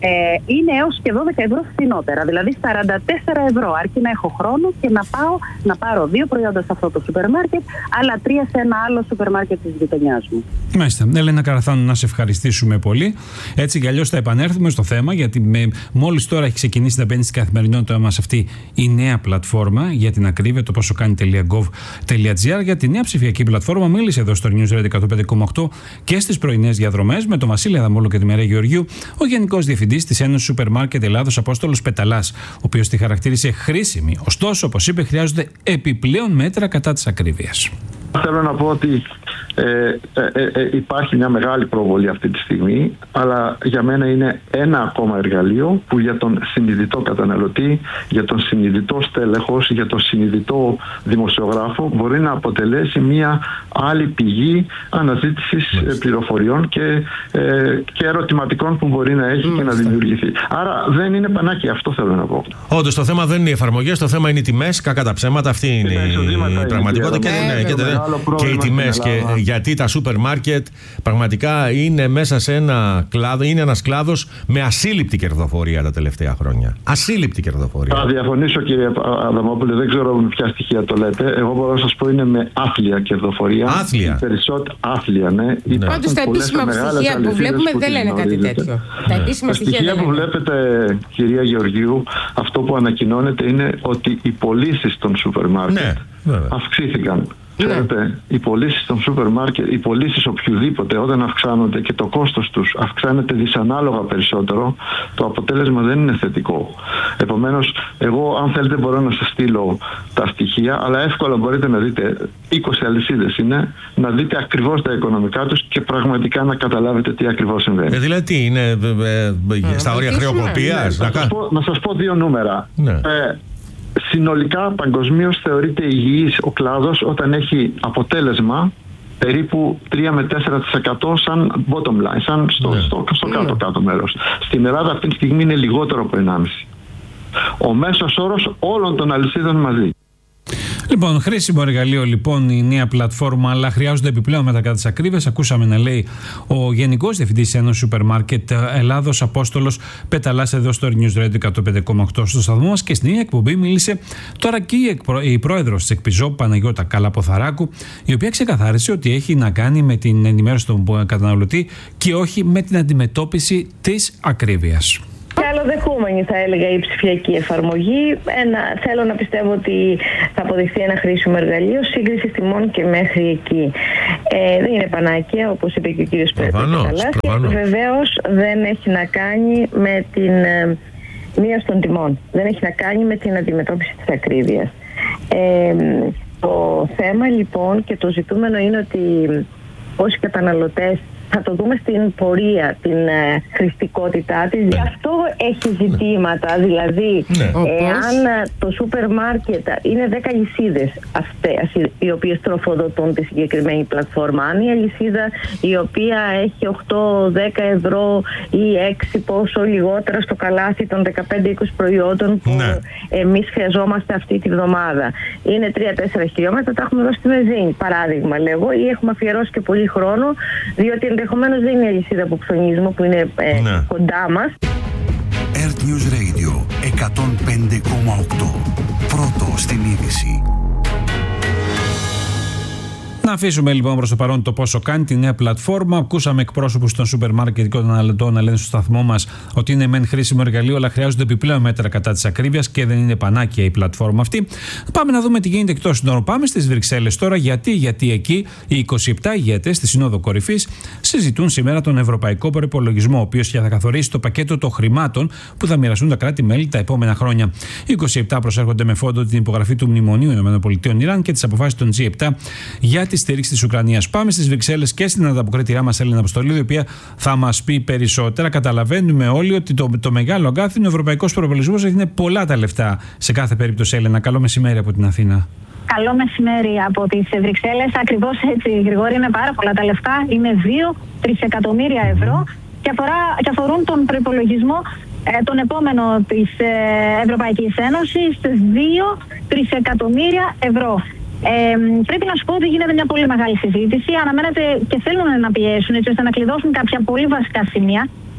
ε, είναι έως και δώδεκα ευρώ φθηνότερα. Δηλαδή σαράντα τέσσερα ευρώ, αρκεί να έχω χρόνο και να πάω να πάρω δύο προϊόντα σε αυτό το σούπερ μάρκετ, άλλα τρία σε ένα άλλο σούπερ μάρκετ της γειτονιάς μου. Μάλιστα. Έλενα Καραθάνου, να σε ευχαριστήσουμε πολύ. Έτσι κι αλλιώς θα επανέλθουμε στο θέμα, γιατί με, μόλις τώρα έχει ξεκινήσει να μπαίνει στην καθημερινότητά μας αυτή η νέα πλατφόρμα για την ακρίβεια, το πόσο κάνει.gov.gr, για τη νέα ψηφιακή πλατφόρμα. Μίλησε εδώ στο News Radio εκατόν πέντε κόμμα οκτώ και στις πρωινές διαδρομές με τον Βασίλη Αδαμόλο και τη Μερέ Γεωργίου, ο Γενικός Διευθυντής της Ένωσης Σούπερ Μάρκετ Ελλάδος, Απόστολος Πεταλάς, ο οποίος τη χαρακτήρισε χρήσιμη. Ωστόσο, όπως είπε, χρειάζονται επιπλέον μέτρα κατά της ακρίβειας. Θέλω να πω ότι ε, ε, ε, υπάρχει μια μεγάλη προβολή αυτή τη στιγμή, αλλά για μένα είναι ένα ακόμα εργαλείο που για τον συνειδητό καταναλωτή, για τον συνειδητό στέλεχος, για τον συνειδητό δημοσιογράφο μπορεί να αποτελέσει μια άλλη πηγή αναζήτησης yes. πληροφοριών και, ε, και ερωτηματικών που μπορεί να έχει mm. και να δημιουργηθεί. Άρα δεν είναι πανάκι, αυτό θέλω να πω. Όντως το θέμα δεν είναι οι εφαρμογές, το θέμα είναι οι τιμές, κακά τα ψέματα, αυτή είναι η πραγματικότητα και, ναι, και, και οι τιμές. Και γιατί τα σούπερ μάρκετ πραγματικά είναι μέσα σε ένα κλάδο, είναι ένας κλάδος με ασύλληπτη κερδοφορία τα τελευταία χρόνια. Ασύλληπτη κερδοφορία. Θα διαφωνήσω, κύριε Αδαμόπουλε, δεν ξέρω με ποια στοιχεία το λέτε. Εγώ μπορώ να σας πω είναι με άθλια κερδοφορία. Άθλια. Περισσότερο άθλια, ναι. ναι. Πάντως τα επίσημα στοιχεία που βλέπουμε που δεν λένε κάτι τέτοιο. Τα επίσημα στοιχεία, στοιχεία που βλέπετε, κυρία Γεωργίου, αυτό που ανακοινώνεται είναι ότι οι πωλήσεις των σούπερ μάρκετ ναι, αυξήθηκαν. Ξέρετε, ναι. οι πωλήσεις των σούπερ μάρκετ, οι πωλήσεις οποιοδήποτε όταν αυξάνονται και το κόστος τους αυξάνεται δυσανάλογα περισσότερο, το αποτέλεσμα δεν είναι θετικό. Επομένως, εγώ αν θέλετε μπορώ να σας στείλω τα στοιχεία, αλλά εύκολα μπορείτε να δείτε, είκοσι αλυσίδες είναι, να δείτε ακριβώς τα οικονομικά τους και πραγματικά να καταλάβετε τι ακριβώς συμβαίνει. Ε, δηλαδή τι είναι, ε, ε, στα όρια χρεοκοπίας? Ναι, να, σας πω, να σας πω δύο νούμερα. Ναι. Ε, Συνολικά παγκοσμίως θεωρείται υγιής ο κλάδος όταν έχει αποτέλεσμα περίπου τρία με τέσσερα τοις εκατό σαν bottom line, σαν στο, yeah. στο, στο κάτω-κάτω μέρος. Στην Ελλάδα αυτή τη στιγμή είναι λιγότερο από ενάμιση τοις εκατό. Ο μέσος όρος όλων των αλυσίδων μαζί. Λοιπόν, χρήσιμο εργαλείο λοιπόν η νέα πλατφόρμα, αλλά χρειάζονται επιπλέον μέτρα κατά της ακρίβειας. Ακούσαμε να λέει ο Γενικός Διευθυντής της Ένωσης Σούπερ Μάρκετ Ελλάδος, Απόστολος Πεταλάς, εδώ στο News Radio εκατόν πέντε κόμμα οκτώ στο σταθμό μας. Και στην ίδια εκπομπή μίλησε τώρα και η, εκπρο... η πρόεδρος της Εκπιζόπ, Παναγιώτα Καλαποθαράκου, η οποία ξεκαθάρισε ότι έχει να κάνει με την ενημέρωση των καταναλωτή και όχι με την αντιμετώπιση της ακρίβειας. Καλοδεχούμενη θα έλεγα η ψηφιακή εφαρμογή. Ένα, θέλω να πιστεύω ότι θα αποδειχθεί ένα χρήσιμο εργαλείο σύγκριση τιμών και μέχρι εκεί. Ε, δεν είναι πανάκια, όπως είπε και ο κύριος Πεταλάς. Βεβαίως δεν έχει να κάνει με την ε, μείωση των τιμών. Δεν έχει να κάνει με την αντιμετώπιση της ακρίβειας. Ε, το θέμα λοιπόν και το ζητούμενο είναι ότι όσοι καταναλωτές θα το δούμε στην πορεία, την ε, χρηστικότητά της. Γι' αυτό έχει ζητήματα. Δηλαδή, ναι. εάν το σούπερ μάρκετ είναι δέκα αλυσίδες αυτές οι οποίες τροφοδοτούν τη συγκεκριμένη πλατφόρμα, αν η αλυσίδα η οποία έχει οκτώ δέκα ευρώ ή έξι πόσο λιγότερα στο καλάθι των δεκαπέντε είκοσι προϊόντων που ναι. εμείς χρειαζόμαστε αυτή τη βδομάδα, είναι τρία τέσσερα χιλιόμετρα, τα έχουμε δώσει στη βενζίνη, παράδειγμα λέγω, ή έχουμε αφιερώσει και πολύ χρόνο, διότι ενδεχομένως δεν είναι η αλυσίδα που ψωνίζουμε, που είναι ε, ναι. κοντά μας. Earth News Radio εκατόν πέντε κόμμα οκτώ. Πρώτο στην είδηση. Να αφήσουμε λοιπόν προς το παρόν το πόσο κάνει τη νέα πλατφόρμα. Ακούσαμε εκπρόσωπους των σούπερ μάρκετ και καταναλωτών να λένε στο σταθμό μας ότι είναι μεν χρήσιμο εργαλείο, αλλά χρειάζονται επιπλέον μέτρα κατά της ακρίβειας και δεν είναι πανάκια η πλατφόρμα αυτή. Πάμε να δούμε τι γίνεται εκτός συνόρων. Πάμε στις Βρυξέλλες τώρα. Γιατί, γιατί εκεί οι είκοσι επτά ηγέτες στη Σύνοδο Κορυφής συζητούν σήμερα τον Ευρωπαϊκό Προϋπολογισμό, ο οποίος θα καθορίσει το πακέτο των χρημάτων που θα μοιραστούν τα κράτη-μέλη τα επόμενα χρόνια. Οι είκοσι επτά προσέρχονται με φόντο την υπογραφή του Μνημονίου ΗΠΑ Ιράν και τις αποφάσεις των τζι επτά για τη στήριξη της Ουκρανίας. Πάμε στις Βρυξέλλες και στην ανταποκρίτηριά μας Έλληνα Αποστολίδου, η οποία θα μας πει περισσότερα. Καταλαβαίνουμε όλοι ότι το, το μεγάλο αγκάθι είναι ο ευρωπαϊκός προϋπολογισμός, είναι πολλά τα λεφτά σε κάθε περίπτωση. Έλληνα, καλό μεσημέρι από την Αθήνα. Καλό μεσημέρι από τις Βρυξέλλες. Ακριβώς έτσι, Γρηγόρη, είναι πάρα πολλά τα λεφτά. Είναι δύο τρισεκατομμύρια ευρώ και, αφορά, και αφορούν τον προϋπολογισμό ε, τον επόμενο της ε, Ευρωπαϊκής Ένωσης, δύο τρισεκατομμύρια ευρώ. Ε, πρέπει να σου πω ότι γίνεται μια πολύ μεγάλη συζήτηση. Αναμένεται και θέλουν να πιέσουν έτσι ώστε να κλειδώσουν κάποια πολύ βασικά σημεία.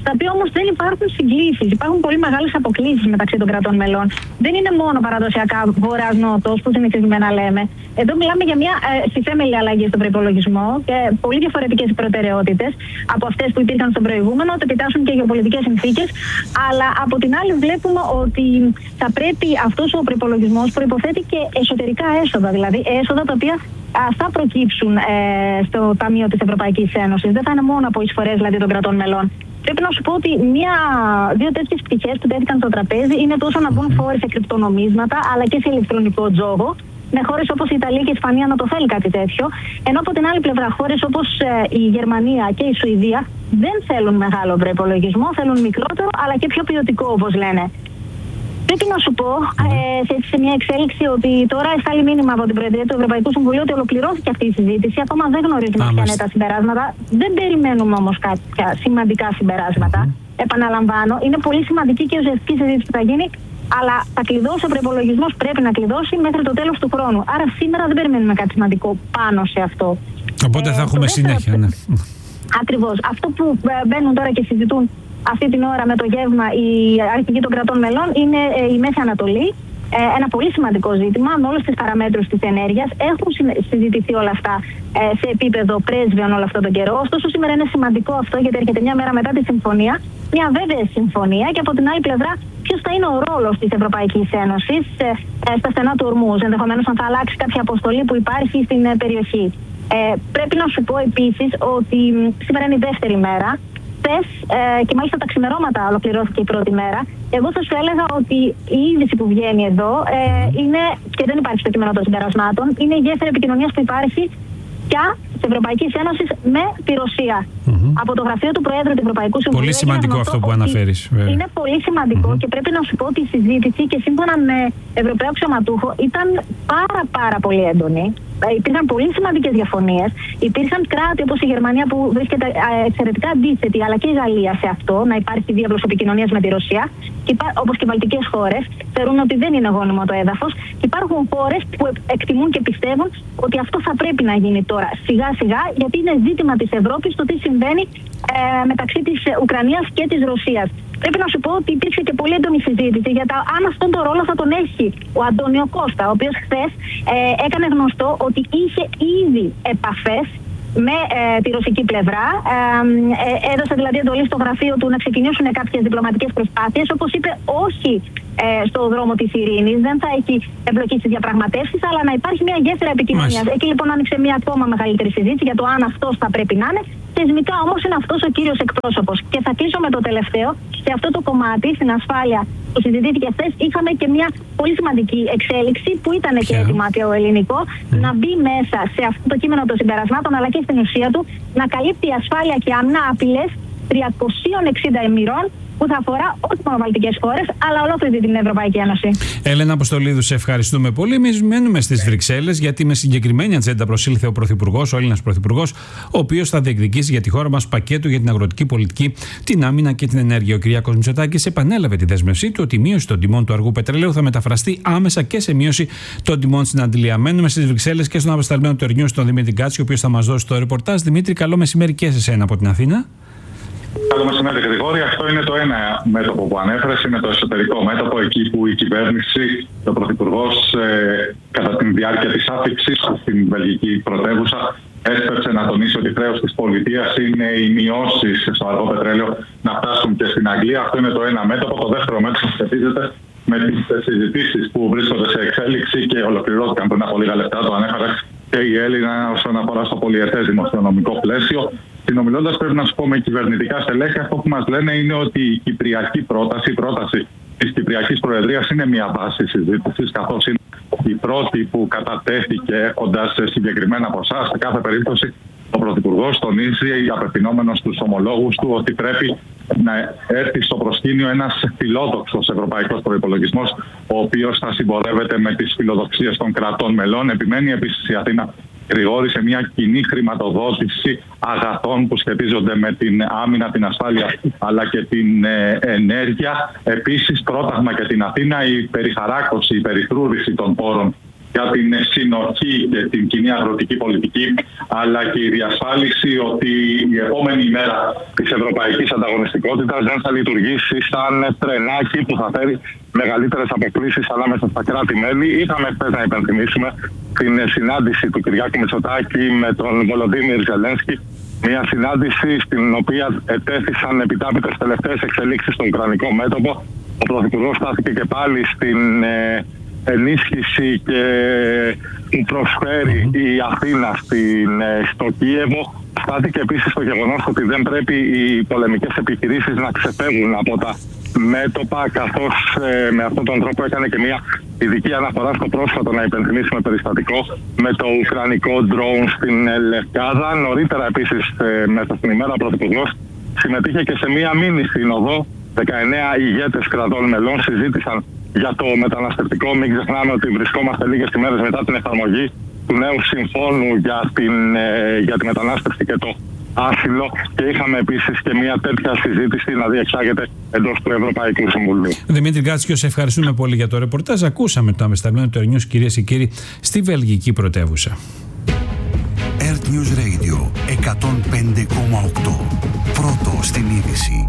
στα οποία όμως δεν υπάρχουν συγκλήσεις. Υπάρχουν πολύ μεγάλες αποκλίσεις μεταξύ των κρατών μελών. Δεν είναι μόνο παραδοσιακά βορράς-νότος που συνηθισμένα λέμε. Εδώ μιλάμε για μια ε, συστέμελη αλλαγή στον προϋπολογισμό και πολύ διαφορετικές προτεραιότητες από αυτές που υπήρχαν στον προηγούμενο, ότι επιτάσσουν και γεωπολιτικές συνθήκες. Αλλά από την άλλη βλέπουμε ότι θα πρέπει αυτός ο προϋπολογισμός προϋποθέτει και εσωτερικά έσοδα, δηλαδή έσοδα τα οποία α, θα προκύψουν ε, στο Ταμείο της Ευρωπαϊκής Ένωσης. Δεν θα είναι μόνο από εισφορές δηλαδή των κρατών μελών. Πρέπει να σου πω ότι μία, δύο τέτοιες πτυχές που τέθηκαν στο τραπέζι είναι τόσο να μπουν φόροι σε κρυπτονομίσματα αλλά και σε ηλεκτρονικό τζόγο, με χώρες όπως η Ιταλία και η Ισπανία να το θέλει κάτι τέτοιο. Ενώ από την άλλη πλευρά χώρες όπως ε, η Γερμανία και η Σουηδία δεν θέλουν μεγάλο προϋπολογισμό, θέλουν μικρότερο αλλά και πιο ποιοτικό όπως λένε. Πρέπει να σου πω ε, σε, σε μια εξέλιξη ότι τώρα εστάλει μήνυμα από την Προεδρία του Ευρωπαϊκού Συμβουλίου ότι ολοκληρώθηκε αυτή η συζήτηση. Ακόμα δεν γνωρίζουμε ποια είναι τα συμπεράσματα. Δεν περιμένουμε όμως κάποια σημαντικά συμπεράσματα. Mm-hmm. Επαναλαμβάνω, είναι πολύ σημαντική και ουσιαστική συζήτηση που θα γίνει, αλλά θα κλειδώσει ο προϋπολογισμός, πρέπει να κλειδώσει μέχρι το τέλος του χρόνου. Άρα σήμερα δεν περιμένουμε κάτι σημαντικό πάνω σε αυτό. Οπότε ε, θα έχουμε συνέχεια, ναι. Ακριβώς. Αυτό που μπαίνουν τώρα και συζητούν αυτή την ώρα με το γεύμα οι αρχηγοί των κρατών μελών είναι η Μέση Ανατολή. Ένα πολύ σημαντικό ζήτημα με όλες τις παραμέτρους της ενέργειας. Έχουν συζητηθεί όλα αυτά σε επίπεδο πρέσβεων όλο αυτόν τον καιρό. Ωστόσο, σήμερα είναι σημαντικό αυτό γιατί έρχεται μια μέρα μετά τη συμφωνία, μια βέβαιη συμφωνία και από την άλλη πλευρά ποιος θα είναι ο ρόλος της Ευρωπαϊκής Ένωσης στα στενά του Ορμούζ. Ενδεχομένως αν θα αλλάξει κάποια αποστολή που υπάρχει στην περιοχή. Ε, πρέπει να σου πω επίσης ότι σήμερα είναι η δεύτερη μέρα. Χθες, ε, και μάλιστα τα ξημερώματα ολοκληρώθηκε η πρώτη μέρα. Εγώ θα σου έλεγα ότι η είδηση που βγαίνει εδώ ε, είναι, και δεν υπάρχει στο κείμενο των συμπερασμάτων, είναι η γέφυρα επικοινωνίας που υπάρχει πια της Ευρωπαϊκής Ένωσης με τη Ρωσία. Mm-hmm. Από το γραφείο του Προέδρου του Ευρωπαϊκού Συμβουλίου. Πολύ σημαντικό αυτό που αναφέρεις. Είναι πολύ σημαντικό mm-hmm. και πρέπει να σου πω ότι η συζήτηση και σύμφωνα με Ευρωπαίο αξιωματούχο ήταν πάρα πάρα πολύ έντονη. Υπήρχαν πολύ σημαντικές διαφωνίες. Υπήρχαν κράτη όπως η Γερμανία που βρίσκεται εξαιρετικά αντίθετη, αλλά και η Γαλλία σε αυτό, να υπάρχει διάβλος επικοινωνίας με τη Ρωσία, όπως και οι βαλτικές χώρες, θεωρούν ότι δεν είναι γόνιμο το έδαφος. Και υπάρχουν χώρες που εκτιμούν και πιστεύουν ότι αυτό θα πρέπει να γίνει τώρα σιγά σιγά, γιατί είναι ζήτημα της Ευρώπης το τι συμβαίνει ε, μεταξύ της Ουκρανίας και της Ρωσίας. Πρέπει να σου πω ότι υπήρξε και πολύ έντονη συζήτηση για τα αν αυτόν τον ρόλο θα τον έχει ο Αντώνιο Κώστα, ο οποίος χθες ε, έκανε γνωστό ότι είχε ήδη επαφές με ε, τη ρωσική πλευρά. Ε, ε, έδωσε δηλαδή εντολή στο γραφείο του να ξεκινήσουν κάποιες διπλωματικές προσπάθειες. Όπως είπε, όχι ε, στο δρόμο της ειρήνης, δεν θα έχει εμπλοκή στις διαπραγματεύσεις, αλλά να υπάρχει μια γέφυρα επικοινωνίας. Εκεί λοιπόν άνοιξε μια ακόμα μεγαλύτερη συζήτηση για το αν αυτός θα πρέπει να είναι. Θεσμικά όμως είναι αυτός ο κύριος εκπρόσωπος. Και θα κλείσω με το τελευταίο. Σε αυτό το κομμάτι, στην ασφάλεια που συζητήθηκε χθες, είχαμε και μια πολύ σημαντική εξέλιξη που ήταν και έτοιμα το ελληνικό mm. να μπει μέσα σε αυτό το κείμενο των συμπερασμάτων, αλλά και στην ουσία του, να καλύπτει ασφάλεια και άμυνα απειλές τριακόσιων εξήντα ημερών, που θα αφορά όχι μόνο βαλτικές χώρες, αλλά ολόκληρη την Ευρωπαϊκή Ένωση. Έλενα Αποστολίδου, σε ευχαριστούμε πολύ. Εμείς μένουμε στις Βρυξέλλες, γιατί με συγκεκριμένη ατζέντα προσήλθε ο Πρωθυπουργός, ο Έλληνας Πρωθυπουργός, ο οποίος θα διεκδικήσει για τη χώρα μας πακέτο για την αγροτική πολιτική, την άμυνα και την ενέργεια. Ο Κυριάκος Μητσοτάκης επανέλαβε τη δέσμευσή του ότι η μείωση των τιμών του αργού πετρελαίου θα μεταφραστεί άμεσα και σε μείωση των τιμών στην Αντλία. Μένουμε στις Βρυξέλλες και στον απεσταλμένο του Ερνιού, τον Δημήτρη Γκάτσι, ο οποίος θα μας δώσει το ρεπορτάζ. Δημήτρη, καλό μεσημέρι και σε εσένα από την Αθήνα. Καλό μεσημέρι, Γρηγόρη. Αυτό είναι το ένα μέτωπο που ανέφερες, είναι το εσωτερικό μέτωπο, εκεί που η κυβέρνηση, ο Πρωθυπουργός, ε, κατά τη διάρκεια της άφηξης στην βελγική πρωτεύουσα, έσπευσε να τονίσει ότι χρέος της πολιτείας είναι οι μειώσεις στο αργό πετρέλαιο να φτάσουν και στην Αγγλία. Αυτό είναι το ένα μέτωπο. Το δεύτερο μέτωπο σχετίζεται με τις συζητήσεις που βρίσκονται σε εξέλιξη και ολοκληρώθηκαν πριν από λίγα λεπτά, το ανέφερε και η Έλληνα όσον αφορά στο πολυετές δημοσιονομικό πλαίσιο. Συνομιλώντας, πρέπει να σου πω με κυβερνητικά στελέχη, αυτό που μας λένε είναι ότι η κυπριακή πρόταση, η πρόταση της Κυπριακής Προεδρίας είναι μια βάση συζήτησης, καθώς είναι η πρώτη που κατατέθηκε έχοντας συγκεκριμένα ποσά. Σε κάθε περίπτωση, ο Πρωθυπουργός τονίζει, απευθυνόμενος στους ομολόγους του, ότι πρέπει να έρθει στο προσκήνιο ένας φιλόδοξος ευρωπαϊκός προϋπολογισμός, ο οποίος θα συμπορεύεται με τις φιλοδοξίες των κρατών μελών. Επιμένει επίσης η Αθήνα, Γρηγόρη, σε μια κοινή χρηματοδότηση αγαθών που σχετίζονται με την άμυνα, την ασφάλεια αλλά και την ε, ενέργεια. Επίσης, πρόταγμα και την Αθήνα η περιχαράκωση, η περιφρούρηση των πόρων για την συνοχή και την κοινή αγροτική πολιτική, αλλά και η διασφάλιση ότι η επόμενη ημέρα της ευρωπαϊκής ανταγωνιστικότητας δεν θα λειτουργήσει σαν τρενάκι που θα φέρει μεγαλύτερες αποκλίσεις ανάμεσα στα κράτη-μέλη. Είχαμε χθες, να υπενθυμίσουμε, την συνάντηση του Κυριάκου Μητσοτάκη με τον Βολοντίμιρ Ζελένσκι. Μια συνάντηση στην οποία ετέθησαν επιτάπητες τελευταίες εξελίξεις στο ουκρανικό μέτωπο. Ο Πρωθυπουργός στάθηκε και πάλι στην ε, ενίσχυση και που προσφέρει η Αθήνα στην, ε, στο Κίεβο. Στάθηκε επίσης στο γεγονός ότι δεν πρέπει οι πολεμικές επιχειρήσεις να ξεφεύγουν από τα μέτωπα, καθώς ε, με αυτόν τον τρόπο έκανε και μια ειδική αναφορά στο πρόσφατο, να υπενθυμίσουμε, περιστατικό με το ουκρανικό drone στην Λευκάδα. Νωρίτερα επίσης ε, μέσα στην ημέρα ο Πρωθυπουργός συμμετείχε και σε μια μίνι σύνοδο. δεκαεννέα ηγέτες κρατών μελών συζήτησαν για το μεταναστευτικό. Μην ξεχνάμε ότι βρισκόμαστε λίγες ημέρες μετά την εφαρμογή του νέου συμφώνου για, την, ε, για τη μετανάστευση και το άσυλο, και είχαμε επίσης και μια τέτοια συζήτηση να διεξάγεται εντός του Ευρωπαϊκού Συμβουλίου. Δημήτρη Γκάτσιο, σε ευχαριστούμε πολύ για το ρεπορτάζ. Ακούσαμε το αμεσταλμένο του Air News, κυρίες και κύριοι, στη βελγική πρωτεύουσα. Air News Radio εκατόν πέντε κόμμα οκτώ. Πρώτο στην είδηση.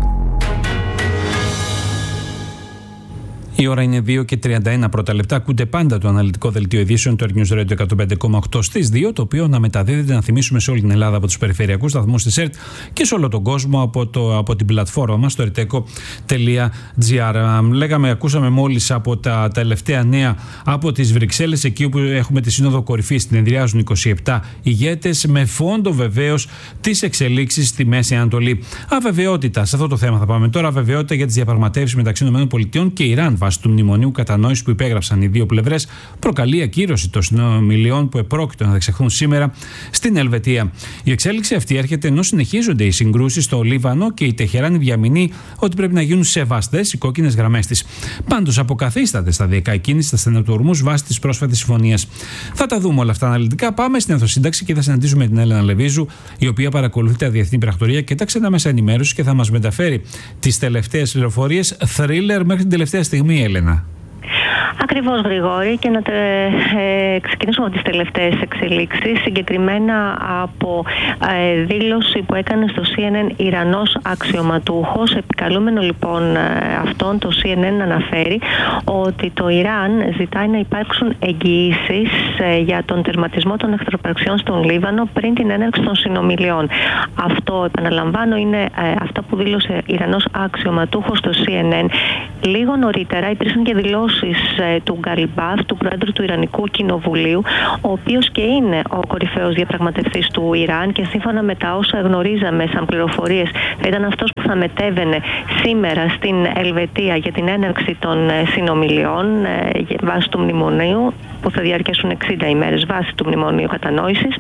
Η ώρα είναι δύο και τριάντα ένα πρώτα λεπτά. Ακούτε πάντα το αναλυτικό δελτίο ειδήσεων του Air News Radio εκατόν πέντε κόμμα οκτώ στις δύο, το οποίο να μεταδίδεται, να θυμίσουμε, σε όλη την Ελλάδα από τους περιφερειακούς σταθμούς της ΕΡΤ και σε όλο τον κόσμο από, το, από την πλατφόρμα μας, το erteco τελεία gr. Λέγαμε, ακούσαμε μόλις από τα τελευταία νέα από τις Βρυξέλλες, εκεί όπου έχουμε τη Σύνοδο Κορυφής. Στην ενδυάζουν είκοσι επτά ηγέτες, με φόντο βεβαίως τις εξελίξεις στη Μέση Ανατολή. Αβεβαιότητα, σε αυτό το θέμα θα πάμε τώρα. Αβεβαιότητα για τις διαπραγματεύσεις μεταξύ ΗΠΑ και Ιράν βάσει του μνημονίου κατανόησης που υπέγραψαν οι δύο πλευρές, προκαλεί ακύρωση των συνομιλιών που επρόκειτο να διεξαχθούν σήμερα στην Ελβετία. Η εξέλιξη αυτή έρχεται ενώ συνεχίζονται οι συγκρούσεις στο Λίβανο και η Τεχεράνη διαμηνεί ότι πρέπει να γίνουν σεβαστές οι κόκκινες γραμμές της. Πάντως, αποκαθίσταται σταδιακά η κίνηση στα στενοτουρμούς βάσει της πρόσφατης συμφωνίας. Θα τα δούμε όλα αυτά αναλυτικά. Πάμε στην Εθνοσύνταξη και θα συναντήσουμε την Έλενα Λεβίζου, η οποία παρακολουθεί τα διεθνή πρακτορία και τα ξένα μέσα ενημέρωση και θα μας μεταφέρει τις τελευταίες πληροφορίες. Θρίλερ μέχρι την τελευταία στιγμή, Έλενα. Ακριβώς, Γρηγόρη, και να τε, ε, ξεκινήσουμε από τις τελευταίες εξελίξεις, συγκεκριμένα από ε, δήλωση που έκανε στο σι εν εν Ιρανός αξιωματούχος. Επικαλούμενο λοιπόν ε, αυτόν, το σι εν εν αναφέρει ότι το Ιράν ζητάει να υπάρξουν εγγυήσεις ε, για τον τερματισμό των εχθροπραξιών στον Λίβανο πριν την έναρξη των συνομιλιών. Αυτό, επαναλαμβάνω, είναι ε, αυτά που δήλωσε Ιρανός αξιωματούχος στο σι εν εν. Λίγο νωρίτερα υπήρξαν και δηλώσεις του Γκαλιμπάφ, του Πρόεδρου του Ιρανικού Κοινοβουλίου, ο οποίος και είναι ο κορυφαίος διαπραγματευτής του Ιράν και σύμφωνα με τα όσα γνωρίζαμε σαν πληροφορίες θα ήταν αυτός που θα μετέβαινε σήμερα στην Ελβετία για την έναρξη των συνομιλιών βάσει του μνημονίου, που θα διαρκέσουν εξήντα ημέρες βάσει του μνημονίου κατανόησης.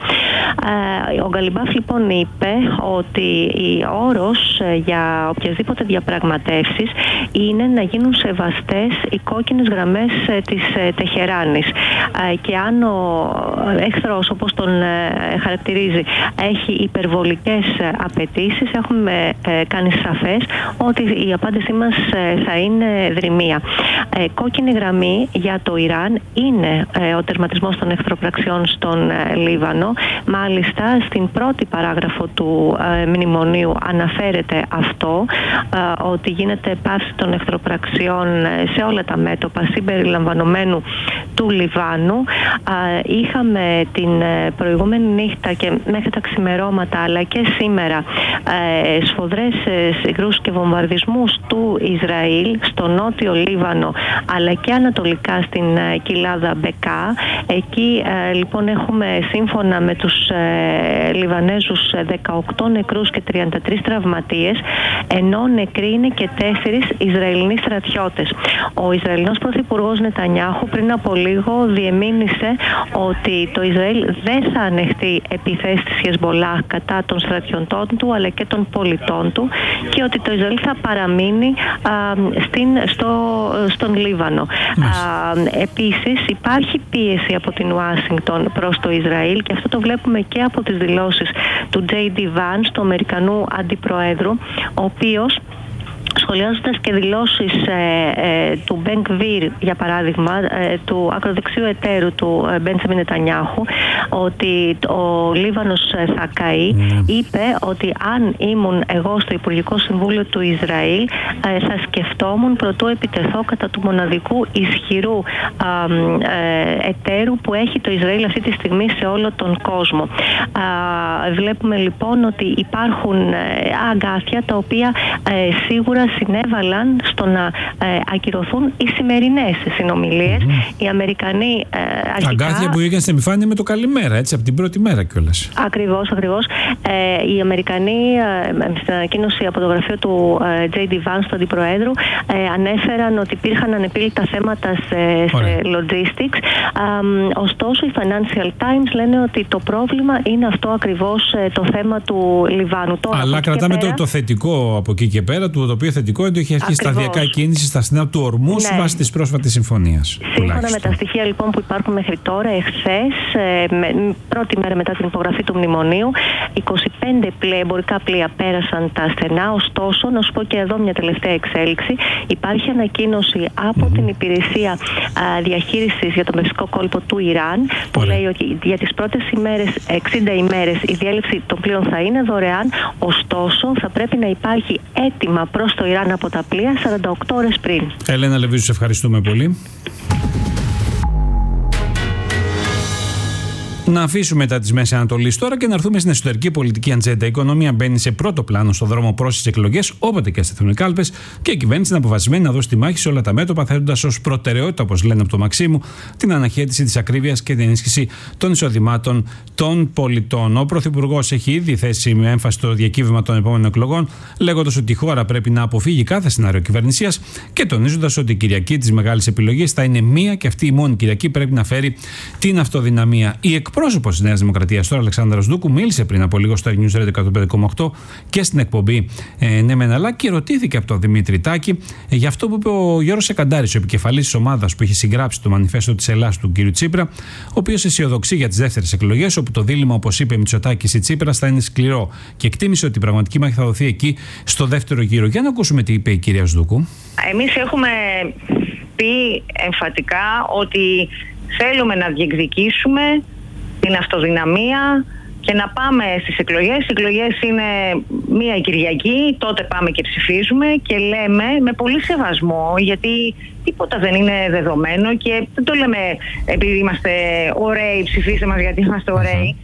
Ο Γκαλιμπάφ λοιπόν είπε ότι ο όρος για οποιασδήποτε διαπραγματεύσεις είναι να γίνουν σεβαστές οι κόκκινες γραμμές της Τεχεράνης, και αν ο εχθρός, όπως τον χαρακτηρίζει, έχει υπερβολικές απαιτήσεις, έχουμε κάνει σαφές ότι η απάντησή μας θα είναι δρυμία. Κόκκινη γραμμή για το Ιράν είναι ο τερματισμός των εχθροπραξιών στον Λίβανο. Μάλιστα, στην πρώτη παράγραφο του μνημονίου αναφέρεται αυτό, ότι γίνεται πάυση των εχθροπραξιών σε όλα τα μέτωπα, συμπεριλαμβανομένου του Λιβάνου. Είχαμε την προηγούμενη νύχτα και μέχρι τα ξημερώματα, αλλά και σήμερα, σφοδρές συγκρούσεις και βομβαρδισμούς του Ισραήλ στο νότιο Λίβανο, αλλά και ανατολικά στην κοιλάδα Μπεκά. Εκεί λοιπόν έχουμε, σύμφωνα με τους Λιβανέζους, δεκαοκτώ νεκρούς και τριάντα τρεις τραυματίες, ενώ νεκροί είναι και τέσσερις Ισραηλινοί στρατιώτες. Ο Ισραηλινός Πρωθυπουργός Νετανιάχου πριν από λίγο διεμήνυσε ότι το Ισραήλ δεν θα ανεχτεί επιθέσεις της Χεσμολάχ κατά των στρατιωτών του αλλά και των πολιτών του, και ότι το Ισραήλ θα παραμείνει α, στην, στο, στον Λίβανο. Α, επίσης υπάρχει πίεση από την Ουάσιγκτον προς το Ισραήλ, και αυτό το βλέπουμε και από τις δηλώσεις του τζέι ντι Vance, του Αμερικανού Αντιπροέδρου, ο οποίος σχολιάζοντας και δηλώσεις ε, ε, του Μπεν Γκβίρ, για παράδειγμα, ε, του ακροδεξιού εταίρου του ε, Μπέντσαμιν Νετανιάχου, ότι ο Λίβανος θα καεί, mm. είπε ότι αν ήμουν εγώ στο Υπουργικό Συμβούλιο του Ισραήλ, ε, θα σκεφτόμουν προτού επιτεθώ κατά του μοναδικού ισχυρού ε, εταίρου που έχει το Ισραήλ αυτή τη στιγμή σε όλο τον κόσμο. Ε, βλέπουμε λοιπόν ότι υπάρχουν ε, αγκάθια τα οποία ε, σίγουρα συνέβαλαν στο να ε, ακυρωθούν οι σημερινές συνομιλίες. Mm-hmm. Οι Αμερικανοί ε, αρχικά... Αγκάθια που είχαν στην επιφάνεια με το καλημέρα, έτσι, από την πρώτη μέρα κιόλας. Ακριβώς, ακριβώς. Ε, οι Αμερικανοί ε, στην ανακοίνωση από το γραφείο του ε, τζέι ντι Vance, του Αντιπροέδρου, ε, ανέφεραν ότι υπήρχαν ανεπίλητα θέματα σε, σε logistics. Ε, ωστόσο, οι Financial Times λένε ότι το πρόβλημα είναι αυτό ακριβώς, ε, το θέμα του Λιβάνου. Τώρα, αλλά κρατάμε πέρα... το, το θετικό από εκεί και πέρα, το, το οποίο θετικό είναι ότι έχει αρχίσει σταδιακά η κίνηση στα στενά του Ορμούς, ναι, βάσει της πρόσφατης συμφωνίας. Σύμφωνα με τα στοιχεία λοιπόν που υπάρχουν μέχρι τώρα, εχθές, ε, με, πρώτη μέρα μετά την υπογραφή του μνημονίου, είκοσι πέντε πλοία, εμπορικά πλοία πέρασαν τα στενά. Ωστόσο, να σου πω και εδώ μια τελευταία εξέλιξη. Υπάρχει ανακοίνωση από mm-hmm. την υπηρεσία α, διαχείρισης για το Περσικό κόλπο του Ιράν, που Ωραία. λέει ότι για τις πρώτες ημέρες, εξήντα ημέρες, η διέλευση των πλοίων θα είναι δωρεάν. Ωστόσο, θα πρέπει να υπάρχει έτοιμα προς το Ιράν από τα πλοία σαράντα οκτώ ώρες πριν. Έλενα Λεβίζου, σε ευχαριστούμε πολύ. Να αφήσουμε τα της Μέσης Ανατολής τώρα και να έρθουμε στην εσωτερική πολιτική ατζέντα. Η οικονομία μπαίνει σε πρώτο πλάνο στο δρόμο προς τις εκλογές, όποτε και στεθούν οι κάλπες, και η κυβέρνηση είναι αποφασισμένη να δώσει τη μάχη σε όλα τα μέτωπα, θέτοντας ως προτεραιότητα, όπως λένε από το Μαξίμου, την αναχέτηση της ακρίβειας και την ενίσχυση των εισοδημάτων των πολιτών. Ο Πρωθυπουργός έχει ήδη θέσει με έμφαση το διακύβευμα των επόμενων εκλογών, λέγοντας ότι η χώρα πρέπει να αποφύγει κάθε σενάριο κυβερνησίας και τονίζοντας ότι η Κυριακή της μεγάλης επιλογής θα είναι μία και αυτή η μόνη Κυριακή πρέπει να φέρει την αυτοδυναμία. Η εκπρόσωπος της Νέας Δημοκρατίας, τώρα Αλεξάνδρας Δούκου, μίλησε πριν από λίγο στο Air News Radio εκατόν πέντε κόμμα οκτώ και στην εκπομπή ε, Ναι Μεν Αλλά, και ρωτήθηκε από τον Δημήτρη Τάκη ε, για αυτό που είπε ο Γιώργος Εκαντάρης, ο επικεφαλής της ομάδας που είχε συγγράψει το μανιφέστο της Ελλάδας του κ. Τσίπρα, ο οποίος αισιοδοξεί για τις δεύτερες εκλογές, όπου το δίλημμα, όπως είπε, Μητσοτάκης ή Τσίπρας θα είναι σκληρό, και εκτίμησε ότι η πραγματική μάχη θα δοθεί εκεί στο δεύτερο γύρο. Για να ακούσουμε τι είπε η κυρία Σδούκου. Εμείς έχουμε πει εμφατικά ότι θέλουμε να διεκδικήσουμε την αυτοδυναμία και να πάμε στις εκλογές. Οι εκλογές είναι μία Κυριακή, τότε πάμε και ψηφίζουμε και λέμε με πολύ σεβασμό, γιατί τίποτα δεν είναι δεδομένο και δεν το λέμε επειδή είμαστε ωραίοι, ψηφίστε μας γιατί είμαστε ωραίοι.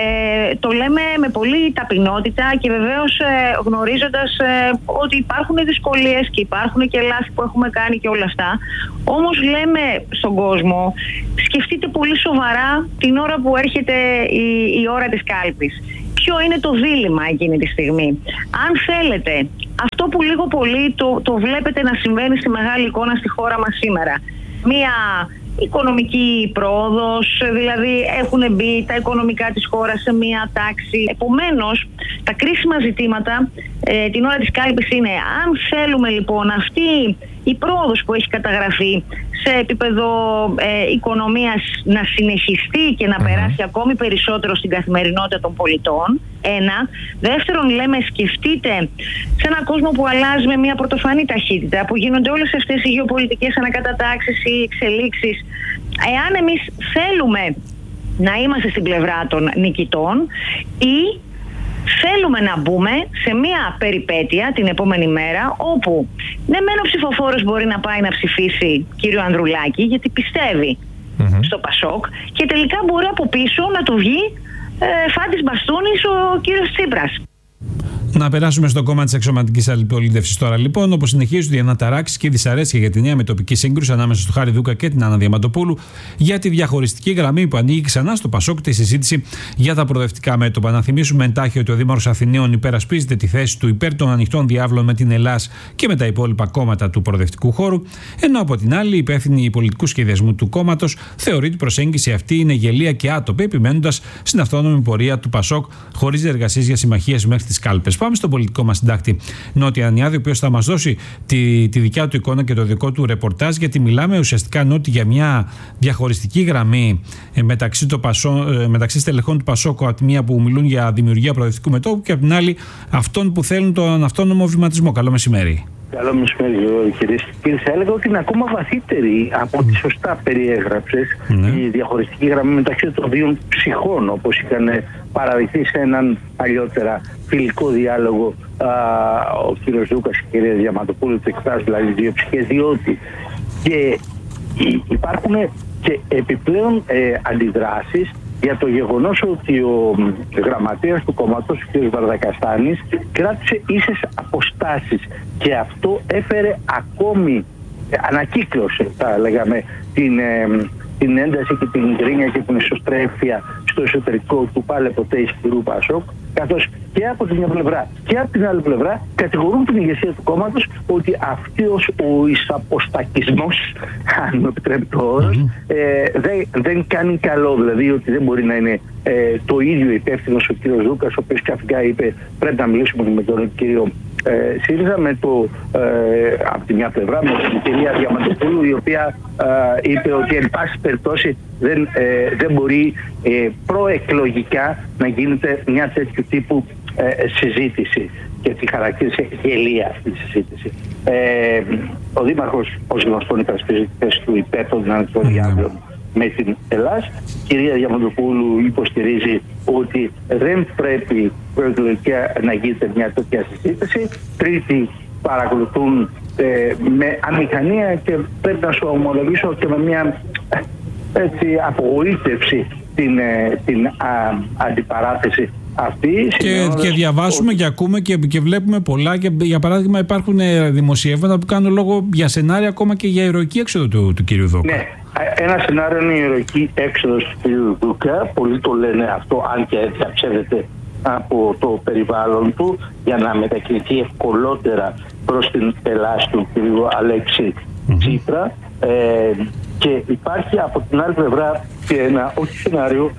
Ε, το λέμε με πολύ ταπεινότητα και βεβαίως ε, γνωρίζοντας ε, ότι υπάρχουν δυσκολίες και υπάρχουν και λάθη που έχουμε κάνει και όλα αυτά. Όμως λέμε στον κόσμο, σκεφτείτε πολύ σοβαρά την ώρα που έρχεται η, η ώρα της κάλπης. Ποιο είναι το δίλημμα εκείνη τη στιγμή. Αν θέλετε, αυτό που λίγο πολύ το, το βλέπετε να συμβαίνει στη μεγάλη εικόνα στη χώρα μας σήμερα. Μία οικονομική πρόοδος, δηλαδή έχουν μπει τα οικονομικά της χώρας σε μία τάξη. Επομένως, τα κρίσιμα ζητήματα ε, την ώρα της κάλπης είναι αν θέλουμε λοιπόν αυτή η πρόοδος που έχει καταγραφεί σε επίπεδο ε, οικονομίας να συνεχιστεί και να mm-hmm. περάσει ακόμη περισσότερο στην καθημερινότητα των πολιτών. Ένα. Δεύτερον, λέμε, σκεφτείτε σε έναν κόσμο που αλλάζει με μια πρωτοφανή ταχύτητα, που γίνονται όλες αυτές οι γεωπολιτικές ανακατατάξεις ή εξελίξεις. Εάν εμείς θέλουμε να είμαστε στην πλευρά των νικητών ή θέλουμε να μπούμε σε μια περιπέτεια την επόμενη μέρα όπου ναι μεν ο ψηφοφόρος μπορεί να πάει να ψηφίσει κύριο Ανδρουλάκη γιατί πιστεύει mm-hmm. στο Πασόκ και τελικά μπορεί από πίσω να του βγει ε, φάτης μπαστούνης ο κύριος Τσίπρας. Να περάσουμε στο κόμμα της αξιωματικής αντιπολίτευσης τώρα λοιπόν, όπου συνεχίζονται οι αναταράξεις και η δυσαρέσκεια για τη νέα μετοπική σύγκρουση ανάμεσα στο Χάρη Δούκα και την Άννα Διαμαντοπούλου για τη διαχωριστική γραμμή που ανοίγει ξανά στο Πασόκ τη συζήτηση για τα προοδευτικά μέτωπα. Να θυμίσουμε εντάχει ότι ο Δήμαρχος Αθηναίων υπερασπίζεται τη θέση του υπέρ των ανοιχτών διάβλων με την Ελλάς και με τα υπόλοιπα κόμματα του προοδευτικού χώρου, ενώ από την άλλη η υπεύθυνη πολιτικού σχεδιασμού του κόμματος θεωρεί ότι η προσέγγιση αυτή είναι γελία και άτοπη, επιμένοντας στην αυτόνομη πορεία του Πασόκ χωρίς διεργασίες για συμμαχίες μέχρι τις κάλπες. Πάμε στον πολιτικό μας συντάκτη Νότι Ανιάδη, ο οποίος θα μας δώσει τη, τη δικιά του εικόνα και το δικό του ρεπορτάζ, γιατί μιλάμε ουσιαστικά Νότι για μια διαχωριστική γραμμή ε, μεταξύ, το Πασό, ε, μεταξύ στελεχών του Πασόκου, από τη μία που μιλούν για δημιουργία προοδευτικού μετώπου και από την άλλη αυτών που θέλουν τον αυτόνομο βηματισμό. Καλό μεσημέρι. Καλό μεσημέρι, κυρίες και κύριοι. Θα έλεγα ότι είναι ακόμα βαθύτερη από ό,τι σωστά περιέγραψες mm. η διαχωριστική γραμμή μεταξύ των δύο ψυχών, όπως είχαν παραδειχθεί σε έναν αλλιότερα φιλικό διάλογο α, ο κύριος Δούκας και η κυρία Διαμαντοπούλου, του εκφράζουν δηλαδή δύο ψυχές, διότι και υπάρχουν και επιπλέον ε, αντιδράσεις για το γεγονός ότι ο γραμματέας του κόμματος, ο κ. Βαρδακαστάνης, κράτησε ίσες αποστάσεις και αυτό έφερε ακόμη, ανακύκλωσε θα λέγαμε, την, ε, την ένταση και την γκρίνια και την εσωστρέφεια στο εσωτερικό του πάλε ποτέ ισχυρού Πασόκ, καθώς και από την μια πλευρά και από την άλλη πλευρά κατηγορούν την ηγεσία του κόμματος ότι αυτός ο εισαποστακισμός, αν μου επιτρέπει το όρος, mm-hmm. ε, δεν, δεν κάνει καλό, δηλαδή ότι δεν μπορεί να είναι ε, το ίδιο υπεύθυνος ο κ. Δούκας, ο οποίος καθηγά είπε πρέπει να μιλήσουμε με τον κύριο ε, ΣΥΡΙΖΑ, με το, ε, από τη μια πλευρά με την κυρία Διαμαντοπούλου, η οποία ε, είπε ότι εν πάση περιπτώσει δεν, ε, δεν μπορεί ε, προεκλογικά να γίνεται μια τέτοιου τύπου ε, συζήτηση, και τη χαρακτήρισε γελία αυτή τη συζήτηση. Ε, ο Δήμαρχος, ως γνωστόν, υπερασπίζει τη θέση του υπέρ των δυναμικών διάβλων με την Ελλάδα. Η κυρία Διαμαντοπούλου υποστηρίζει ότι δεν πρέπει προεκλογικά να γίνεται μια τέτοια συζήτηση. Τρίτη, παρακολουθούν ε, με αμηχανία και πρέπει να σου ομολογήσω και με μια έτσι, απογοήτευση την, ε, την α, αντιπαράθεση αυτή. Και, και διαβάζουμε ο... και ακούμε και, και βλέπουμε πολλά, και για παράδειγμα υπάρχουν δημοσιεύματα που κάνουν λόγο για σενάρια ακόμα και για ηρωική έξοδο του, του κυρίου Δούκα. Ναι, ένα σενάριο είναι η ηρωική έξοδος του κυρίου Δούκα. Πολλοί το λένε αυτό, αν και διαψεύδεται από το περιβάλλον του, για να μετακινηθεί ευκολότερα προς την Ελλάδα του κυρίου Αλέξη mm-hmm. Τσίπρα. Ε, και υπάρχει από την άλλη πλευρά και ένα όχι σενάριο,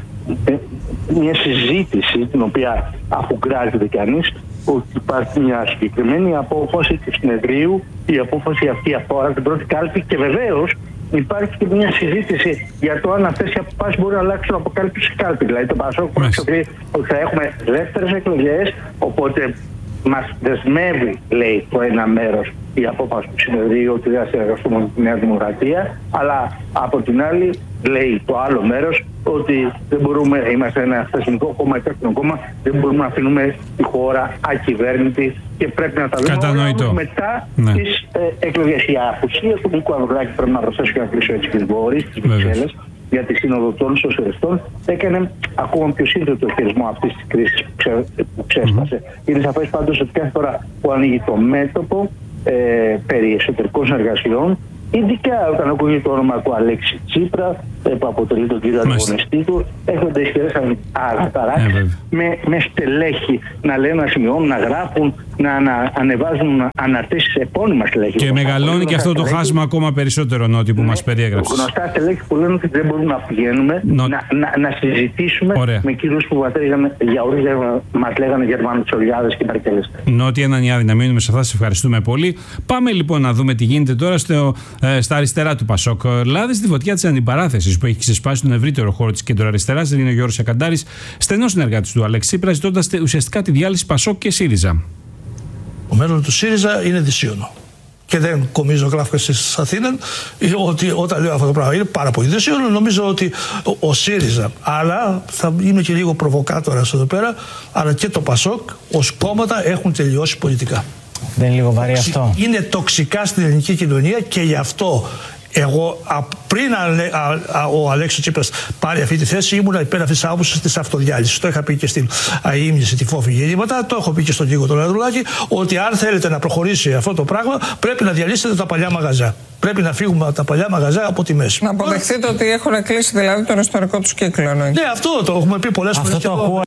μια συζήτηση την οποία αφουγκράζεται κανείς ότι υπάρχει μια συγκεκριμένη απόφαση του συνεδρίου. Η απόφαση αυτή αφορά την πρώτη κάλπη και βεβαίως υπάρχει και μια συζήτηση για το αν αυτές οι αποφάσεις μπορούν να αλλάξουν από κάλπη σε κάλπη. Δηλαδή το Πασόκ ότι θα έχουμε δεύτερες εκλογές, οπότε μας δεσμεύει, λέει, το ένα μέρος η απόφαση του συνεδρίου ότι δεν θα συνεργαστούμε με τη Νέα Δημοκρατία, αλλά από την άλλη λέει το άλλο μέρος ότι δεν μπορούμε, είμαστε ένα θεσμικό κόμμα, υπεύθυνο κόμμα, δεν μπορούμε να αφήνουμε τη χώρα ακυβέρνητη και πρέπει να τα δούμε μετά ναι. τις ε, εκλογές. Η απουσία του Νίκου Ανδρουλάκη, πρέπει να προσθέσω και να κλείσω έτσι και Βόρης, στις Βρυξέλλες, για τη Σύνοδο των Σοσιαλιστών, έκανε ακόμα πιο σύνθετο το χειρισμό αυτής της κρίσης που, ξε, που ξέσπασε. Mm-hmm. Είναι σαφές πάντως ότι κάθε φορά που ανοίγει το μέτωπο ε, περί εσωτερικών συνεργασιών, ειδικά όταν ακούγεται το όνομα του Αλέξη Τσίπρα, που αποτελεί τον κύριο ανταγωνιστή του, έχονται ισχυρές αναταράξεις yeah, με, με στελέχη να λένε, να σημειώνουν, να γράφουν, να, να ανεβάζουν αναρτήσεις επώνυμα στελέχη. Και μεγαλώνει και αυτό στελέχη, το χάσμα ακόμα περισσότερο, Νότι, που ναι, μας περιέγραψες. Γνωστά στελέχη που λένε ότι δεν μπορούμε να πηγαίνουμε Νο... να, να, να συζητήσουμε Ωραία. με κύριους που για όρους μας λέγανε Γερμανοτσολιάδες και Μαρκελές. Νότι, έναν Ιάδη, να μείνουμε σε αυτά, σας ευχαριστούμε πολύ. Πάμε λοιπόν να δούμε τι γίνεται τώρα στο, ε, στα αριστερά του Πασόκ. Λάδι στη φωτιά της αντιπαράθεσης που έχει ξεσπάσει τον ευρύτερο χώρο της κεντροαριστεράς, είναι ο Γιώργος Σακαντάρης, στενός συνεργάτης του Αλέξη Τσίπρα, ζητώντας ουσιαστικά τη διάλυση Πασόκ και ΣΥΡΙΖΑ. Το μέλλον του ΣΥΡΙΖΑ είναι δυσίωνο. Και δεν κομίζω γράφω στις Αθήνες ότι όταν λέω αυτό το πράγμα είναι πάρα πολύ δυσίωνο. Νομίζω ότι ο, ο ΣΥΡΙΖΑ, αλλά θα είμαι και λίγο προβοκάτορας εδώ πέρα, αλλά και το Πασόκ ως κόμματα έχουν τελειώσει πολιτικά. Δεν είναι λίγο βαρύ αυτό? Είναι τοξικά στην ελληνική κοινωνία και γι' αυτό. Εγώ πριν α, α, ο Αλέξης Τσίπρας πάρει αυτή τη θέση, ήμουν υπέρ αυτής της άποψης της αυτοδιάλυσης. Το είχα πει και στην αείμνηση, τη φόφη γεννήματα, το έχω πει και στον Νίκο τον Ανδρουλάκη, ότι αν θέλετε να προχωρήσει αυτό το πράγμα, πρέπει να διαλύσετε τα παλιά μαγαζά. Πρέπει να φύγουμε από τα παλιά μαγαζά από τη μέση. Να αποδεχτείτε ότι έχουν κλείσει δηλαδή τον ιστορικό του κύκλο. Ναι, αυτό το έχουμε πει πολλές φορές.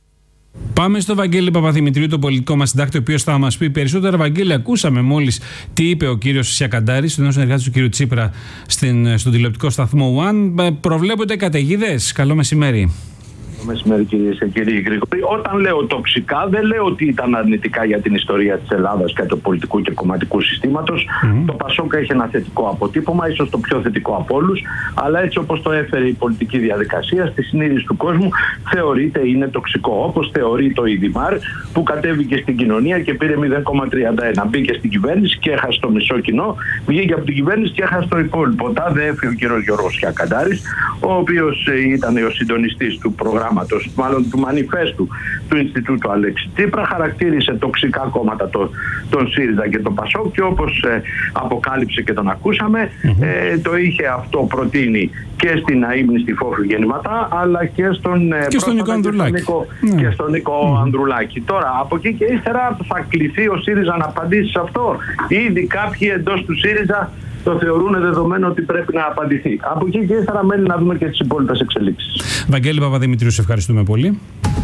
Πάμε στο Βαγγέλη Παπαδημητρίου, το πολιτικό μας συντάκτη, ο οποίος θα μας πει περισσότερα. Βαγγέλη, ακούσαμε μόλις τι είπε ο κύριος Σιακαντάρης, ο συνεργάτης του κύριου Τσίπρα, στην, στον τηλεοπτικό σταθμό One. Προβλέπονται καταιγίδες. Καλό μεσημέρι. μεσημέρι, κυρίες και κύριοι Γρηγόρη. Όταν λέω τοξικά, δεν λέω ότι ήταν αρνητικά για την ιστορία της Ελλάδας και του πολιτικού και κομματικού συστήματος. Mm-hmm. Το Πασόκ έχει ένα θετικό αποτύπωμα, ίσως το πιο θετικό από όλους, αλλά έτσι όπως το έφερε η πολιτική διαδικασία, στη συνείδηση του κόσμου, θεωρείται είναι τοξικό. Όπως θεωρεί το ΙΔΙΜΑΡ, που κατέβηκε στην κοινωνία και πήρε μηδέν κόμμα τριάντα ένα. Μπήκε στην κυβέρνηση και έχασε το μισό κοινό, βγήκε από την κυβέρνηση και έχασε το υπόλοιπο. Τάδε έφυγε ο κ. Γιώργος Καντάρης, ο οποίος ήταν ο συντονιστής του προγράμματος, μάλλον του μανιφέστου του Ινστιτούτου Αλέξη Τσίπρα, χαρακτήρισε τοξικά κόμματα το, τον ΣΥΡΙΖΑ και τον ΠΑΣΟΚ και όπως ε, αποκάλυψε και τον ακούσαμε, mm-hmm. ε, το είχε αυτό προτείνει και στην αείμνηστη Φόφη Γεννηματά, αλλά και στον, ε, και στον Νίκο Ανδρουλάκη. Mm. Και στον Νίκο mm. Ανδρουλάκη. Τώρα, από εκεί και ύστερα θα κληθεί ο ΣΥΡΙΖΑ να απαντήσει σε αυτό. Ήδη κάποιοι εντός του ΣΥΡΙΖΑ το θεωρούν δεδομένο ότι πρέπει να απαντηθεί. Από εκεί και ύστερα μένει να δούμε και τις υπόλοιπες εξελίξεις. Βαγγέλη Παπαδημητρίου, σε ευχαριστούμε πολύ.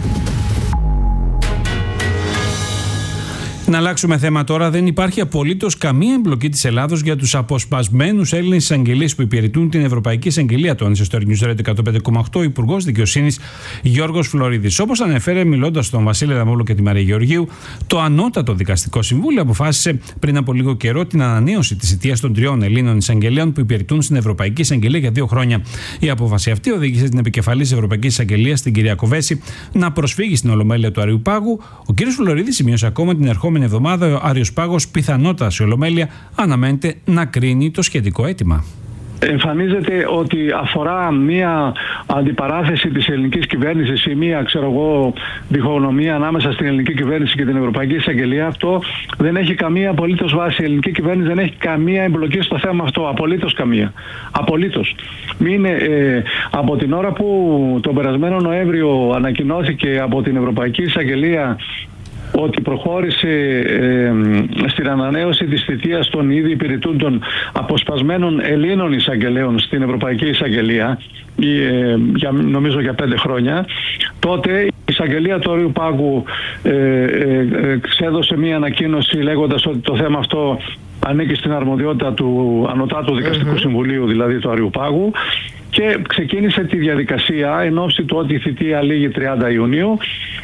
Να αλλάξουμε θέμα τώρα. Δεν υπάρχει απολύτως καμία εμπλοκή της Ελλάδος για τους αποσπασμένους Έλληνες εισαγγελείς που υπηρετούν την Ευρωπαϊκή Εισαγγελία, τόνισε στο News Radio εκατόν πέντε κόμμα οκτώ ο Υπουργός Δικαιοσύνης Γιώργος Φλωρίδης. Όπως ανέφερε μιλώντας στον Βασίλη Δαμόλο και τη Μαρία Γεωργίου, το Ανώτατο Δικαστικό Συμβούλιο αποφάσισε πριν από λίγο καιρό την ανανέωση της θητείας των τριών Ελλήνων εισαγγελέων που υπηρετούν στην Ευρωπαϊκή Εισαγγελία για δύο χρόνια. Η απόφαση αυτή οδήγησε την επικεφαλής της Ευρωπαϊκής Εισαγγελίας, την κυρία Κοβέση, να προσφύγει στην Ολομέλεια του Αριουπάγου. Ο κ. Φλωρίδης σημείωσε ακόμα την ερχόμενη εβδομάδα ο Αριοσπάγος πιθανότατα σε Ολομέλεια αναμένεται να κρίνει το σχετικό αίτημα. Εμφανίζεται ότι αφορά μία αντιπαράθεση της ελληνικής κυβέρνησης ή μία, ξέρω εγώ, διχογνωμία ανάμεσα στην ελληνική κυβέρνηση και την Ευρωπαϊκή Εισαγγελία. Αυτό δεν έχει καμία απολύτως βάση. Η ελληνική κυβέρνηση δεν έχει καμία εμπλοκή στο θέμα αυτό. Απολύτως καμία. Απολύτως. Είναι ε, από την ώρα που τον περασμένο Νοέμβριο ανακοινώθηκε από την Ευρωπαϊκή Εισαγγελία ότι προχώρησε ε, στην ανανέωση της θητείας των ήδη υπηρετούντων αποσπασμένων Ελλήνων εισαγγελέων στην Ευρωπαϊκή Εισαγγελία, ε, για, νομίζω για πέντε χρόνια, τότε η εισαγγελία του Αριουπάγου ε, ε, ε, ξέδωσε μία ανακοίνωση λέγοντας ότι το θέμα αυτό ανήκει στην αρμοδιότητα του Ανωτάτου Δικαστικού mm-hmm. Συμβουλίου, δηλαδή του Αριουπάγου, και ξεκίνησε τη διαδικασία εν ώψη του ότι η θητεία λήγει τριάντα Ιουνίου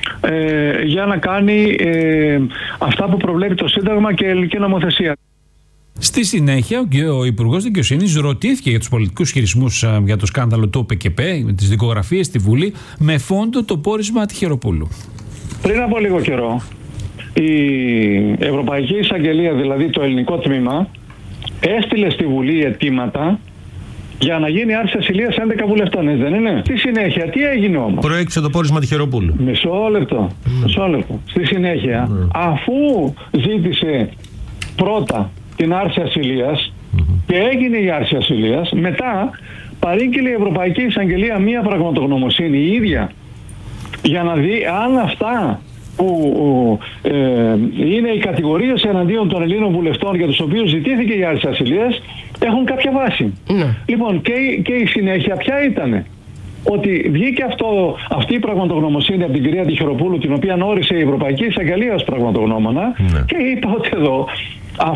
ε, για να κάνει ε, αυτά που προβλέπει το Σύνταγμα και η ελληνική νομοθεσία. Στη συνέχεια, ο Υπουργός Δικαιοσύνης ρωτήθηκε για τους πολιτικούς χειρισμούς για το σκάνδαλο του ΟΠΕΚΕΠΕ, τις δικογραφίες στη Βουλή, με φόντο το πόρισμα Τυχεροπούλου. Πριν από λίγο καιρό, η Ευρωπαϊκή Εισαγγελία, δηλαδή το ελληνικό τμήμα, έστειλε στη Βουλή αιτήματα για να γίνει άρση ασυλίας έντεκα βουλευτών, δεν είναι? Στη συνέχεια, τι έγινε όμως? Προέκυψε το πόρισμα Τυχεροπούλου. Μισό λεπτό. Mm. Μισό λεπτό. Στη συνέχεια, mm. αφού ζήτησε πρώτα την άρση ασυλίας mm-hmm. και έγινε η άρση ασυλίας, μετά παρήγγειλε η Ευρωπαϊκή Εισαγγελία μία πραγματογνωμοσύνη η ίδια για να δει αν αυτά που ε, είναι οι κατηγορίες εναντίον των Ελλήνων βουλευτών για τους οποίους ζητήθηκε η άρση ασυλίας έχουν κάποια βάση. Ναι. Λοιπόν, και, και η συνέχεια ποια ήτανε? Ότι βγήκε αυτό, αυτή η πραγματογνωμοσύνη από την κυρία Τυχεροπούλου, την οποία όρισε η Ευρωπαϊκή Εισαγγελία ως πραγματογνώμονα, ναι. και είπε ότι εδώ